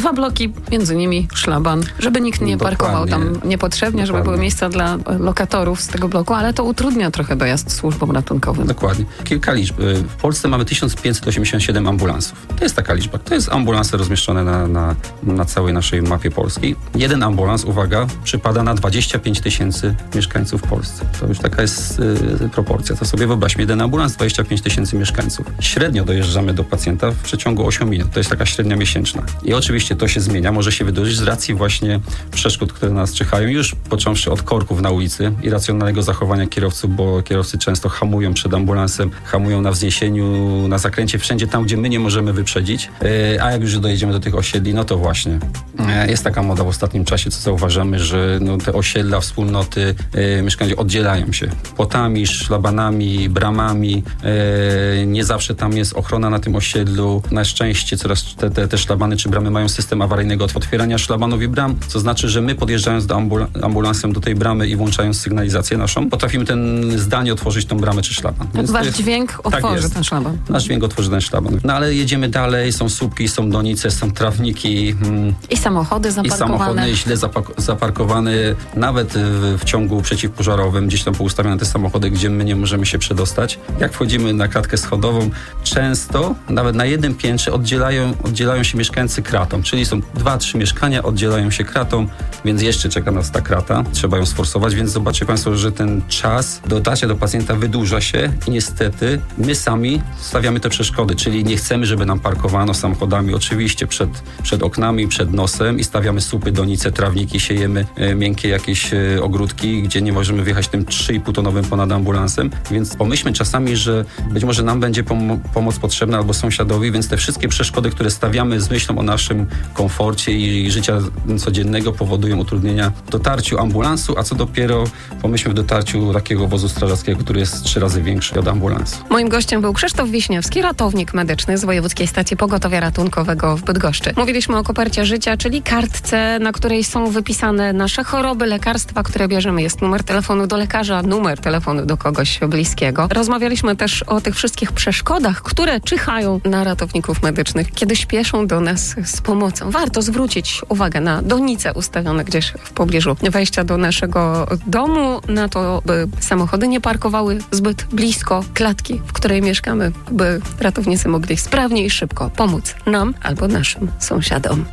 dwa bloki, między nimi szlaban, żeby nikt nie Dokładnie. parkował tam niepotrzebnie, żeby Dokładnie. były miejsca dla lokatorów z tego bloku, ale to utrudnia trochę dojazd służbom ratunkowym. Dokładnie. Kilka liczb. W Polsce mamy tysiąc pięćset osiemdziesiąt siedem ambulansów. To jest taka liczba. To jest ambulanse rozmieszczone na, na, na całej naszej mapie polskiej. Jeden ambulans, uwaga, przypada na dwadzieścia pięć tysięcy mieszkańców w Polsce. To już taka jest y, proporcja. To sobie wyobraźmy, jeden ambulans, dwadzieścia pięć tysięcy mieszkańców. Średnio dojeżdżamy do pacjenta w przeciągu ośmiu minut. To jest taka średnia miesięczna. I oczywiście to się zmienia, może się wydarzyć z racji właśnie przeszkód, które nas czyhają, już począwszy od korków na ulicy, irracjonalnego zachowania kierowców, bo kierowcy często hamują przed ambulansem, hamują na wzniesieniu, na zakręcie, wszędzie tam, gdzie my nie możemy wyprzedzić. Yy, a jak już dojedziemy do tych osiedli, no to właśnie. Yy, jest taka moda w ostatnim czasie, co zauważamy, że no, te osiedla, wspólnoty yy, mieszkańcy oddzielają się płotami, szlabanami, bramami. Yy, nie zawsze tam jest ochrona na tym osiedlu. Na szczęście coraz te, te, te szlabany czy bramy mają system awaryjnego otwierania szlabanów i bram, co znaczy, że my podjeżdżając do ambul- ambulansem do tej bramy i włączając sygnalizację naszą, potrafimy ten zdalnie otworzyć tą bramę czy szlaban. Więc Wasz jest, dźwięk otworzy jest. ten szlaban. Nasz dźwięk otworzy ten szlaban. No ale jedziemy dalej, są słupki, są donice, są trawniki. Mm, I samochody I zaparkowane. samochody źle zapak- zaparkowane, nawet w, w ciągu przeciwpożarowym, gdzieś tam poustawione te samochody, gdzie my nie możemy się przedostać. Jak wchodzimy na klatkę schodową, często nawet na jednym piętrze oddzielają, oddzielają się mieszkańcy kratą, czyli są dwa, trzy mieszkania, oddzielają się kratą, więc jeszcze czeka nas ta krata. Trzeba ją sforsować, więc zobaczcie Państwo, że ten czas dotarcia do pacjenta wydłuża się i niestety my sami stawiamy te przeszkody, czyli nie chcemy, żeby nam parkowano samochodami oczywiście przed, przed oknami, przed nosem i stawiamy słupy, donice, trawniki, siejemy e, miękkie jakieś e, ogródki, gdzie nie możemy wjechać tym trzy i pół tonowym ponad ambulansem, więc pomyślmy czasami, że być może nam będzie pom- pomoc potrzebna albo sąsiadowi, więc te wszystkie przeszkody, które stawiamy z myślą o naszym komforcie i życia codziennego powodują utrudnienia w dotarciu ambulansu, a co dopiero pomyślmy w dotarciu takiego wozu strażackiego, który jest trzy razy większy od ambulansu. Moim gościem był Krzysztof Wiśniewski, ratownik medyczny z Wojewódzkiej Stacji Pogotowia Ratunkowego w Bydgoszczy. Mówiliśmy o kopercie życia, czyli kartce, na której są wypisane nasze choroby, lekarstwa, które bierzemy. Jest numer telefonu do lekarza, numer telefonu do kogoś bliskiego. Rozmawialiśmy też o tych wszystkich przeszkodach, które czyhają na ratowników medycznych, kiedy śpieszą do nas z pomocą. Warto zwrócić uwagę na donice ustawione gdzieś w pobliżu wejścia do naszego domu, na to, by samochody nie parkowały zbyt blisko klatki, w której mieszkamy, by ratownicy mogli sprawnie i szybko pomóc nam albo naszym sąsiadom.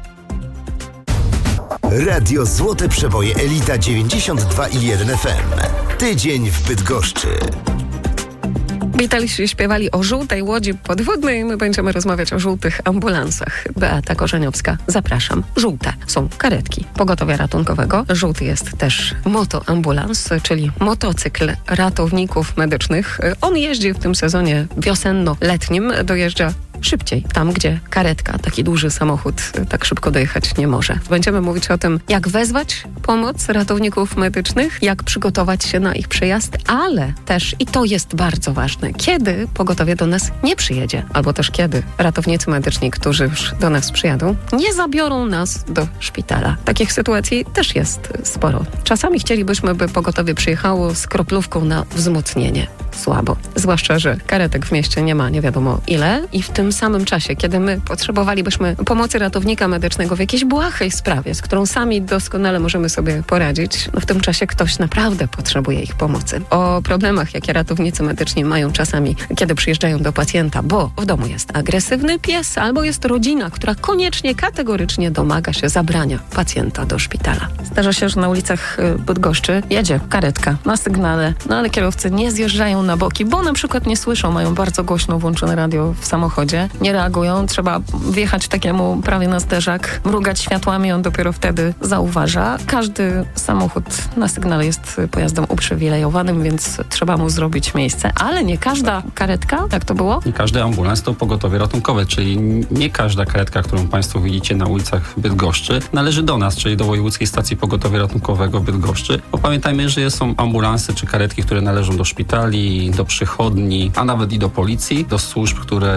Radio Złote Przeboje Elita dziewięćdziesiąt dwa i jeden F M. Tydzień w Bydgoszczy. Witali się, śpiewali o żółtej łodzi podwodnej. My będziemy rozmawiać o żółtych ambulansach. Beata Korzeniowska, zapraszam. Żółte są karetki pogotowia ratunkowego. Żółty jest też motoambulans, czyli motocykl ratowników medycznych. On jeździ w tym sezonie wiosenno-letnim, dojeżdża szybciej, tam gdzie karetka, taki duży samochód, tak szybko dojechać nie może. Będziemy mówić o tym, jak wezwać pomoc ratowników medycznych, jak przygotować się na ich przyjazd, ale też, i to jest bardzo ważne, kiedy pogotowie do nas nie przyjedzie, albo też kiedy ratownicy medyczni, którzy już do nas przyjadą, nie zabiorą nas do szpitala. Takich sytuacji też jest sporo. Czasami chcielibyśmy, by pogotowie przyjechało z kroplówką na wzmocnienie. Słabo. Zwłaszcza, że karetek w mieście nie ma nie wiadomo ile i w tym samym czasie, kiedy my potrzebowalibyśmy pomocy ratownika medycznego w jakiejś błahej sprawie, z którą sami doskonale możemy sobie poradzić, no w tym czasie ktoś naprawdę potrzebuje ich pomocy. O problemach, jakie ratownicy medyczni mają czasami, kiedy przyjeżdżają do pacjenta, bo w domu jest agresywny pies albo jest rodzina, która koniecznie, kategorycznie domaga się zabrania pacjenta do szpitala. Zdarza się, że na ulicach Bydgoszczy jedzie karetka na sygnale, no ale kierowcy nie zjeżdżają na boki, bo na przykład nie słyszą, mają bardzo głośno włączone radio w samochodzie, nie reagują, trzeba wjechać takiemu prawie na zderzak, mrugać światłami, on dopiero wtedy zauważa. Każdy samochód na sygnale jest pojazdem uprzywilejowanym, więc trzeba mu zrobić miejsce, ale nie każda karetka, jak to było? Nie każdy ambulans to pogotowie ratunkowe, czyli nie każda karetka, którą Państwo widzicie na ulicach Bydgoszczy, należy do nas, czyli do Wojewódzkiej Stacji Pogotowia Ratunkowego w Bydgoszczy, bo pamiętajmy, że są ambulansy czy karetki, które należą do szpitali, do przychodni, a nawet i do policji, do służb, które na przykład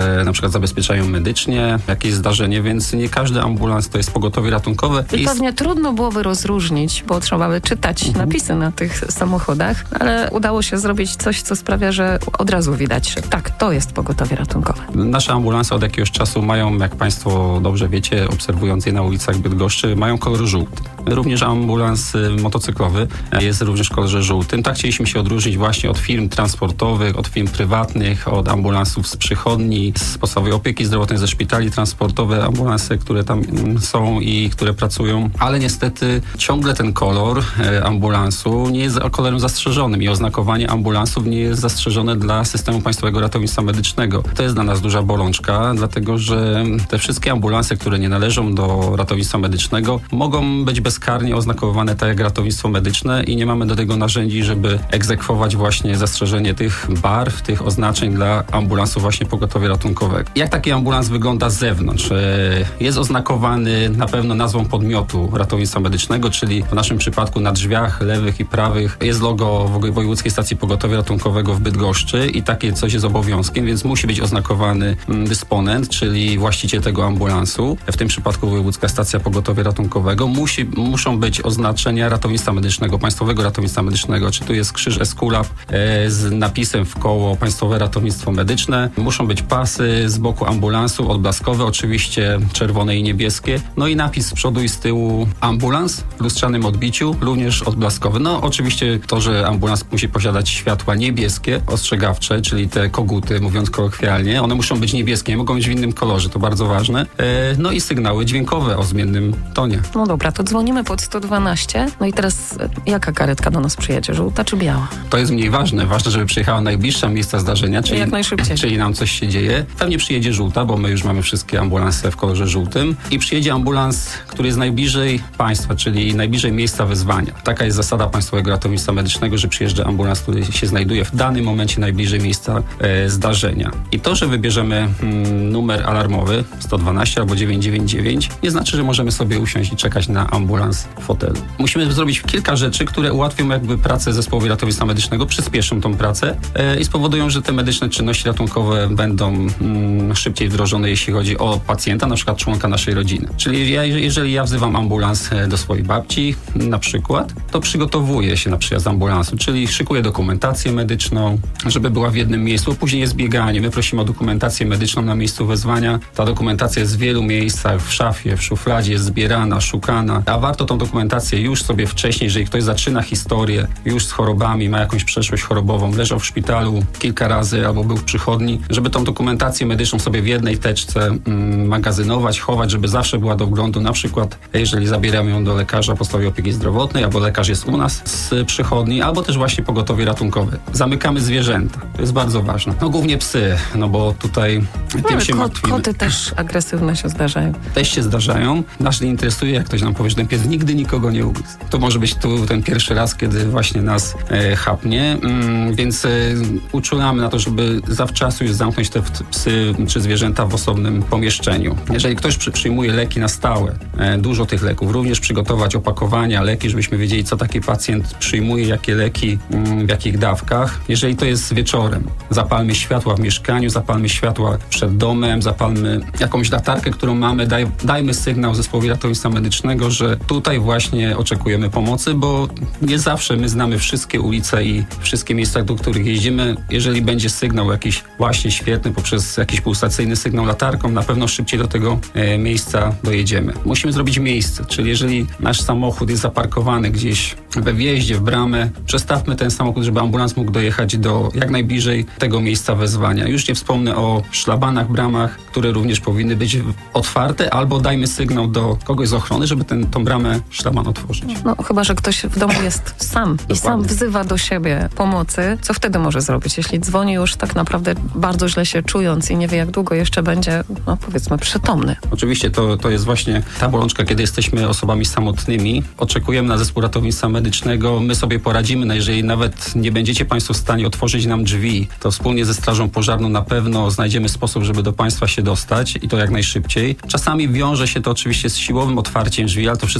przykład zabezpieczają medycznie jakieś zdarzenie, więc nie każdy ambulans to jest pogotowie ratunkowe. I jest... pewnie trudno byłoby rozróżnić, bo trzeba by czytać mhm. napisy na tych samochodach, ale udało się zrobić coś, co sprawia, że od razu widać, że tak, to jest pogotowie ratunkowe. Nasze ambulanse od jakiegoś czasu mają, jak Państwo dobrze wiecie, obserwując je na ulicach Bydgoszczy, mają kolor żółty. Również ambulans motocyklowy jest również w kolorze żółtym. Tak chcieliśmy się odróżnić właśnie od firm transportowych, od firm prywatnych, od ambulansów z przychodni, z podstawowej opieki zdrowotnej, ze szpitali, transportowe ambulanse, które tam są i które pracują. Ale niestety ciągle ten kolor ambulansu nie jest kolorem zastrzeżonym i oznakowanie ambulansów nie jest zastrzeżone dla systemu Państwowego Ratownictwa Medycznego. To jest dla nas duża bolączka, dlatego że te wszystkie ambulanse, które nie należą do ratownictwa medycznego, mogą być bezkarnie oznakowane tak jak ratownictwo medyczne i nie mamy do tego narzędzi, żeby egzekwować właśnie zastrzeżenie tych barw, tych oznaczeń dla ambulansu właśnie pogotowia ratunkowego. Jak taki ambulans wygląda z zewnątrz? Jest oznakowany na pewno nazwą podmiotu ratownictwa medycznego, czyli w naszym przypadku na drzwiach lewych i prawych jest logo Wojewódzkiej Stacji Pogotowia Ratunkowego w Bydgoszczy i takie coś jest obowiązkiem, więc musi być oznakowany dysponent, czyli właściciel tego ambulansu. W tym przypadku Wojewódzka Stacja Pogotowia Ratunkowego. Musi, muszą być oznaczenia ratownictwa medycznego, Państwowego Ratownictwa Medycznego, czy tu jest krzyż Eskulap e, z napisem w koło Państwowe Ratownictwo Medyczne. Muszą być pasy z boku ambulansu, odblaskowe oczywiście, czerwone i niebieskie. No i napis z przodu i z tyłu ambulans w lustrzanym odbiciu, również odblaskowy. No oczywiście to, że ambulans musi posiadać światła niebieskie, ostrzegawcze, czyli te koguty, mówiąc kolokwialnie. One muszą być niebieskie, nie mogą być w innym kolorze, to bardzo ważne. E, no i sygnały dźwiękowe o zmiennym tonie. No dobra, to dzwonimy pod sto dwanaście. No i teraz jaka karetka do nas przyjedzie? Żółta czy biała? To jest mniej ważne. Ważne, żeby przyjechała najbliższa miejsca zdarzenia, czyli, jak najszybciej. Czyli nam coś się dzieje. Pewnie przyjedzie żółta, bo my już mamy wszystkie ambulanse w kolorze żółtym i przyjedzie ambulans, który jest najbliżej państwa, czyli najbliżej miejsca wezwania. Taka jest zasada Państwowego Ratownictwa Medycznego, że przyjeżdża ambulans, który się znajduje w danym momencie najbliżej miejsca e, zdarzenia. I to, że wybierzemy mm, numer alarmowy sto dwanaście albo dziewięćset dziewięćdziesiąt dziewięć, nie znaczy, że możemy sobie usiąść i czekać na ambulans w fotelu. Musimy zrobić kilka rzeczy, które ułatwią jakby pracę zespołowi ratownictwa medycznego, przyspieszą tą pracę e, i spowodują, że te medyczne czynności ratunkowe będą mm, szybciej wdrożone, jeśli chodzi o pacjenta, na przykład członka naszej rodziny. Czyli ja, jeżeli ja wzywam ambulans do swojej babci na przykład, to przygotowuję się na przyjazd ambulansu, czyli szykuję dokumentację medyczną, żeby była w jednym miejscu. Później jest bieganie. My prosimy o dokumentację medyczną na miejscu wezwania. Ta dokumentacja jest w wielu miejscach, w szafie, w szufladzie, jest zbierana, szukana, a warto tą dokumentację już sobie wcześniej, jeżeli ktoś zaczyna historię już z chorobami, ma jakąś przeszłość chorobową, leżał w szpitalu kilka razy albo był w przychodni, żeby tą dokumentację medyczną sobie w jednej teczce mm, magazynować, chować, żeby zawsze była do wglądu, na przykład jeżeli zabieramy ją do lekarza podstawowej opieki zdrowotnej, albo lekarz jest u nas z przychodni, albo też właśnie pogotowie ratunkowe. Zamykamy zwierzęta. To jest bardzo ważne. No głównie psy, no bo tutaj no, tym się ko- martwimy. Koty też agresywne się zdarzają. Też się zdarzają. Nas nie interesuje, jak ktoś nam powie, że ten pies nigdy nikogo nie ugryzł. To może być tu ten pierwszy raz, kiedy właśnie nas e, chapnie, mm, więc e, uczulamy na to, żeby zawczasu już zamknąć te psy czy zwierzęta w osobnym pomieszczeniu. Jeżeli ktoś przy, przyjmuje leki na stałe, e, dużo tych leków, również przygotować opakowania, leki, żebyśmy wiedzieli, co taki pacjent przyjmuje, jakie leki, mm, w jakich dawkach. Jeżeli to jest wieczorem, zapalmy światła w mieszkaniu, zapalmy światła przed domem, zapalmy jakąś latarkę, którą mamy, daj, dajmy sygnał zespołowi ratownictwa medycznego, że tutaj właśnie oczekujemy pomocy, bo nie zawsze my znamy wszystkie ulice i wszystkie miejsca, do których jeździmy. Jeżeli będzie sygnał jakiś właśnie świetny, poprzez jakiś pulsacyjny sygnał latarką, na pewno szybciej do tego e, miejsca dojedziemy. Musimy zrobić miejsce, czyli jeżeli nasz samochód jest zaparkowany gdzieś we wjeździe, w bramę, przestawmy ten samochód, żeby ambulans mógł dojechać do jak najbliżej tego miejsca wezwania. Już nie wspomnę o szlabanach, bramach, które również powinny być otwarte, albo dajmy sygnał do kogoś z ochrony, żeby ten, tą bramę szlaban otworzyć. No chyba, że ktoś w domu jest sam Dokładnie. i sam wzywa do siebie pomocy, co wtedy może zrobić? Jeśli dzwoni już tak naprawdę bardzo źle się czując i nie wie, jak długo jeszcze będzie, no powiedzmy, przytomny. Oczywiście to, to jest właśnie ta bolączka, kiedy jesteśmy osobami samotnymi. Oczekujemy na zespół ratownictwa medycznego, my sobie poradzimy, no jeżeli nawet nie będziecie Państwo w stanie otworzyć nam drzwi, to wspólnie ze Strażą Pożarną na pewno znajdziemy sposób, żeby do Państwa się dostać i to jak najszybciej. Czasami wiąże się to oczywiście z siłowym otwarciem drzwi, ale to wszystko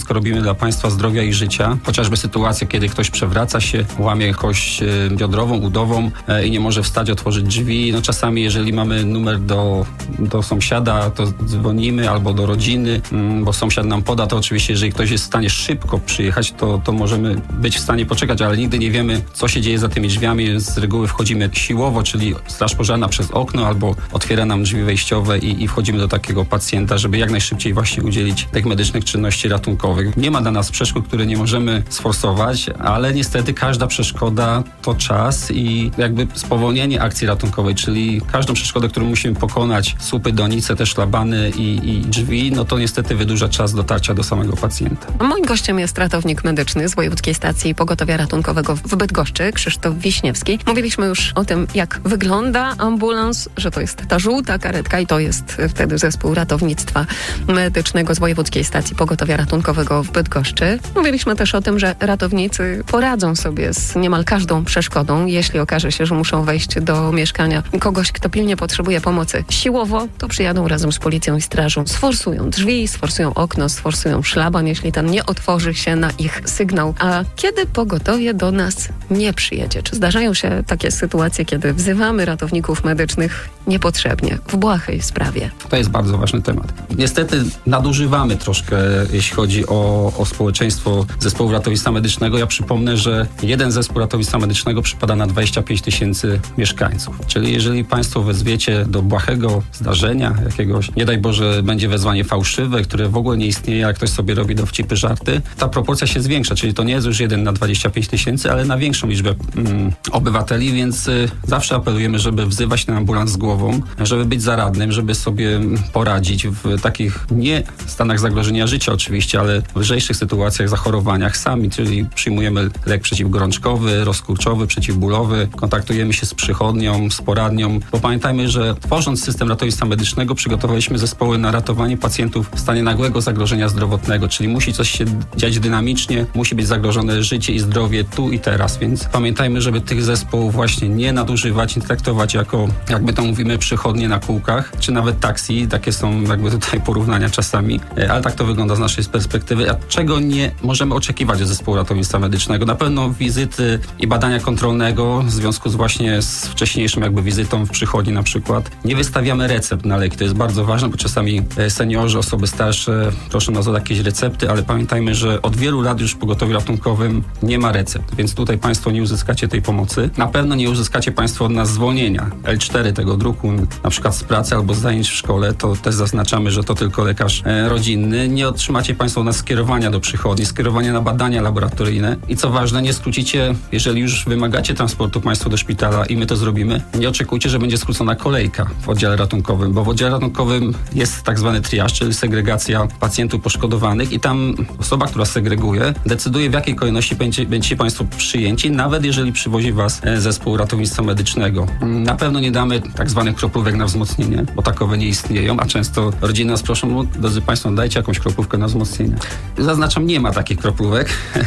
wszystko robimy dla państwa zdrowia i życia. Chociażby sytuacja, kiedy ktoś przewraca się, łamie kość biodrową, udową i nie może wstać, otworzyć drzwi. No czasami, jeżeli mamy numer do, do sąsiada, to dzwonimy albo do rodziny, bo sąsiad nam poda, to oczywiście, jeżeli ktoś jest w stanie szybko przyjechać, to, to możemy być w stanie poczekać, ale nigdy nie wiemy, co się dzieje za tymi drzwiami. Z reguły wchodzimy siłowo, czyli straż pożarna przez okno albo otwiera nam drzwi wejściowe i, i wchodzimy do takiego pacjenta, żeby jak najszybciej właśnie udzielić tych medycznych czynności ratunkowych. Nie ma dla nas przeszkód, które nie możemy sforsować, ale niestety każda przeszkoda to czas i jakby spowolnienie akcji ratunkowej, czyli każdą przeszkodę, którą musimy pokonać, słupy, donice, te szlabany i, i drzwi, no to niestety wydłuża czas dotarcia do samego pacjenta. Moim gościem jest ratownik medyczny z Wojewódzkiej Stacji Pogotowia Ratunkowego w Bydgoszczy, Krzysztof Wiśniewski. Mówiliśmy już o tym, jak wygląda ambulans, że to jest ta żółta karetka i to jest wtedy zespół ratownictwa medycznego z Wojewódzkiej Stacji Pogotowia Ratunkowego w Bydgoszczy. Mówiliśmy też o tym, że ratownicy poradzą sobie z niemal każdą przeszkodą, jeśli okaże się, że muszą wejść do mieszkania kogoś, kto pilnie potrzebuje pomocy siłowo, to przyjadą razem z policją i strażą, sforsują drzwi, sforsują okno, sforsują szlaban, jeśli ten nie otworzy się na ich sygnał. A kiedy pogotowie do nas nie przyjedzie? Czy zdarzają się takie sytuacje, kiedy wzywamy ratowników medycznych niepotrzebnie, w błahej sprawie? To jest bardzo ważny temat. Niestety nadużywamy troszkę, jeśli chodzi o, o społeczeństwo zespołu ratownictwa medycznego. Ja przypomnę, że jeden zespół ratownictwa medycznego przypada na dwadzieścia pięć tysięcy mieszkańców. Czyli jeżeli państwo wezwiecie do błahego zdarzenia jakiegoś, nie daj Boże, będzie wezwanie fałszywe, które w ogóle nie istnieje, jak ktoś sobie robi dowcipy, żarty, ta proporcja się zwiększa, czyli to nie jest już jeden na dwadzieścia pięć tysięcy, ale na większą liczbę mm, obywateli, więc y, zawsze apelujemy, żeby wzywać ten ambulans z głową, żeby być zaradnym, żeby sobie poradzić w takich nie stanach zagrożenia życia oczywiście, ale w lżejszych sytuacjach, zachorowaniach sami, czyli przyjmujemy lek przeciwgorączkowy, rozkurczowy, przeciwbólowy, kontaktujemy się z przychodnią, z poradnią, bo pamiętajmy, że tworząc system ratownictwa medycznego przygotowaliśmy zespoły na ratowanie pacjentów w stanie nagłego zagrożenia zdrowotnego, czyli musi coś się dziać dynamicznie, musi być zagrożone życie i zdrowie tu i teraz, więc pamiętajmy, żeby tych zespołów właśnie nie nadużywać, nie traktować jako, jakby to mówimy, przychodnie na kółkach, czy nawet taksi, takie są jakby tutaj porównania czasami, ale tak to wygląda z naszej perspektywy. A czego nie możemy oczekiwać od zespołu ratownictwa medycznego? Na pewno wizyty i badania kontrolnego w związku z właśnie z wcześniejszą jakby wizytą w przychodni na przykład. Nie wystawiamy recept na leki, to jest bardzo ważne, bo czasami seniorzy, osoby starsze proszą nas o jakieś recepty, ale pamiętajmy, że od wielu lat już w pogotowiu ratunkowym nie ma recept, więc tutaj państwo nie uzyskacie tej pomocy. Na pewno nie uzyskacie państwo od nas zwolnienia L cztery tego druku, na przykład z pracy albo z zajęć w szkole, to też zaznaczamy, że to tylko lekarz e, rodzinny. Nie otrzymacie państwo od nas skierowania do przychodni, skierowania na badania laboratoryjne i co ważne, nie skrócicie, jeżeli już wymagacie transportu państwo do szpitala i my to zrobimy, nie oczekujcie, że będzie skrócona kolejka w oddziale ratunkowym, bo w oddziale ratunkowym jest tak zwany triaż, czyli segregacja pacjentów poszkodowanych i tam osoba, która segreguje, decyduje, w jakiej kolejności będzie, będziecie państwo przyjęci, nawet jeżeli przywozi was zespół ratownictwa medycznego. Na pewno nie damy tak zwanych kroplówek na wzmocnienie, bo takowe nie istnieją, a często rodziny nas proszą, no, drodzy państwo, dajcie jakąś kroplówkę na wzmocnienie. Zaznaczam, nie ma takich kroplówek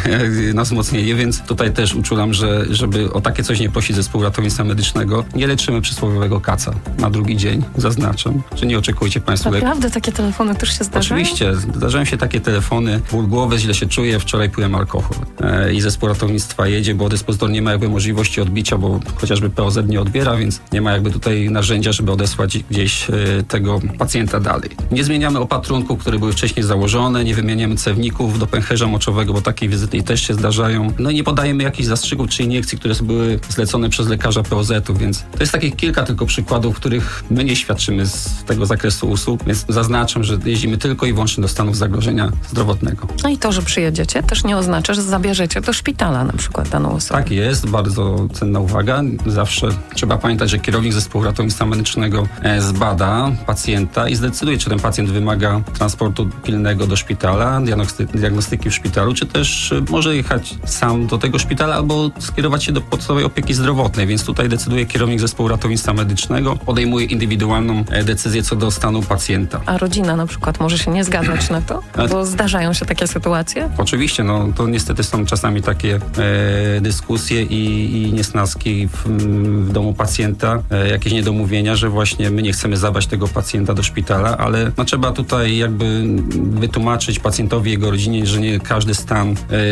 na wzmocnienie, więc tutaj też uczulam, że żeby o takie coś nie prosić zespołu ratownictwa medycznego, nie leczymy przysłowiowego kaca na drugi dzień. Zaznaczam, że nie oczekujcie państwo... Naprawdę takie telefony też się zdarzają? Oczywiście, zdarzają się takie telefony, ból głowy, źle się czuję, wczoraj piłem alkohol. E, I zespół ratownictwa jedzie, bo dyspozytor nie ma jakby możliwości odbicia, bo chociażby P O Z nie odbiera, więc nie ma jakby tutaj narzędzia, żeby odesłać gdzieś e, tego pacjenta dalej. Nie zmieniamy opatrunków, które były wcześniej założone, nie wymieniamy cewników do pęcherza moczowego, bo takie wizyty też się zdarzają. No i nie podajemy jakichś zastrzygów czy iniekcji, które były zlecone przez lekarza P O Z u, więc to jest takich kilka tylko przykładów, w których my nie świadczymy z tego zakresu usług, więc zaznaczam, że jeździmy tylko i wyłącznie do stanów zagrożenia zdrowotnego. No i to, że przyjedziecie, też nie oznacza, że zabierzecie do szpitala na przykład daną osobę. Tak jest, bardzo cenna uwaga. Zawsze trzeba pamiętać, że kierownik zespołu ratownictwa medycznego zbada pacjenta i zdecyduje, czy ten pacjent wymaga transportu pilnego do szpitala, diagnosty- diagnostyki w szpitalu, czy też może jechać sam do tego szpitala albo skierować się do podstawowej opieki zdrowotnej, więc tutaj decyduje kierownik zespołu ratownictwa medycznego, podejmuje indywidualną decyzję co do stanu pacjenta. A rodzina na przykład może się nie zgadzać na to? Bo zdarzają się takie sytuacje? Oczywiście, no to niestety są czasami takie e, dyskusje i, i niesnaski w, w domu pacjenta, e, jakieś niedomówienia mówienia, że właśnie my nie chcemy zabrać tego pacjenta do szpitala, ale no, trzeba tutaj jakby wytłumaczyć pacjentowi, jego rodzinie, że nie każdy stan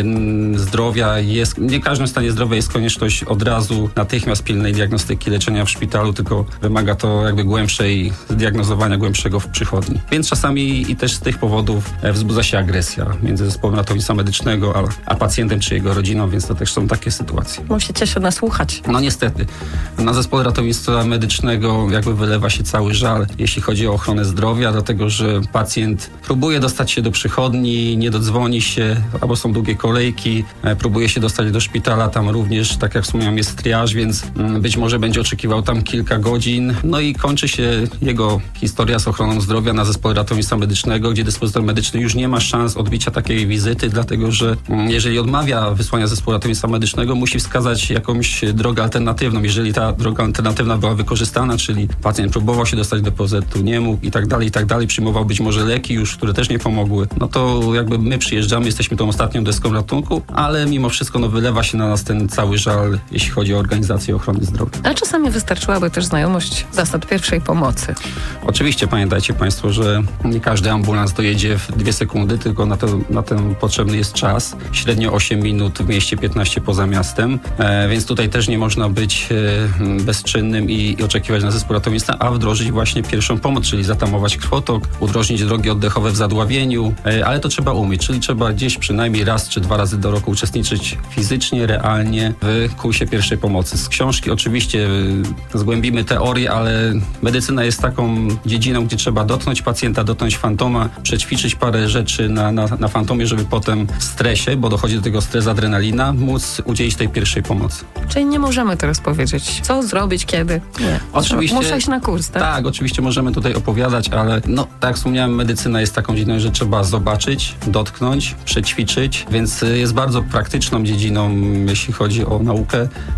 y, zdrowia jest, nie w każdym stanie zdrowia jest konieczność od razu natychmiast pilnej diagnostyki, leczenia w szpitalu, tylko wymaga to jakby głębszej diagnozowania, głębszego w przychodni. Więc czasami i też z tych powodów wzbudza się agresja między zespołem ratownictwa medycznego a, a pacjentem czy jego rodziną, więc to też są takie sytuacje. Musicie się nasłuchać. No niestety. Na zespole ratownictwa medycznego jakby wylewa się cały żal, jeśli chodzi o ochronę zdrowia, dlatego że pacjent próbuje dostać się do przychodni, nie dodzwoni się, albo są długie kolejki, e, próbuje się dostać do szpitala, tam również, tak jak wspomniałem, jest triaż, więc mm, być może będzie oczekiwał tam kilka godzin, no i kończy się jego historia z ochroną zdrowia na zespole ratownictwa medycznego, gdzie dyspozytor medyczny już nie ma szans odbicia takiej wizyty, dlatego że mm, jeżeli odmawia wysłania zespołu ratownictwa medycznego, musi wskazać jakąś drogę alternatywną. Jeżeli ta droga alternatywna była wykorzystana, czyli pacjent próbował się dostać do P O Z u, nie mógł i tak dalej, i tak dalej, przyjmował być może leki już, które też nie pomogły, no to jakby my przyjeżdżamy, jesteśmy tą ostatnią deską ratunku, ale mimo wszystko no, wylewa się na nas ten cały żal, jeśli chodzi o organizację ochrony zdrowia. A czasami wystarczyłaby też znajomość zasad pierwszej pomocy. Oczywiście pamiętajcie Państwo, że nie każdy ambulans dojedzie w dwie sekundy, tylko na to, na ten potrzebny jest czas. Średnio osiem minut w mieście, piętnaście poza miastem, e, więc tutaj też nie można być e, bezczynnym i, i oczekiwać na zespół ratownictwa, a wdrożyć właśnie pierwszą pomoc, czyli zatamować krwotok, udrożnić drogi oddechowe w zadławieniu, e, ale to trzeba umieć, czyli trzeba gdzieś przynajmniej raz czy dwa razy do roku uczestniczyć fizycznie, realnie w kursie pierwszej pomocy. Z książki oczywiście e, zgłębimy teorię, ale medycyna jest taką dziedziną, gdzie trzeba dotknąć pacjenta, dotknąć fantoma, przećwiczyć parę rzeczy na, na, na fantomie, żeby potem w stresie, bo dochodzi do tego stres, adrenalina, móc udzielić tej pierwszej pomocy. Czyli nie możemy teraz powiedzieć, co zrobić, kiedy. Nie. Oczywiście, muszę iść na kurs, tak? Tak, oczywiście możemy tutaj opowiadać, ale no, tak jak wspomniałem, medycyna jest taką dziedziną, że trzeba zobaczyć, dotknąć, przećwiczyć, więc jest bardzo praktyczną dziedziną, jeśli chodzi o naukę.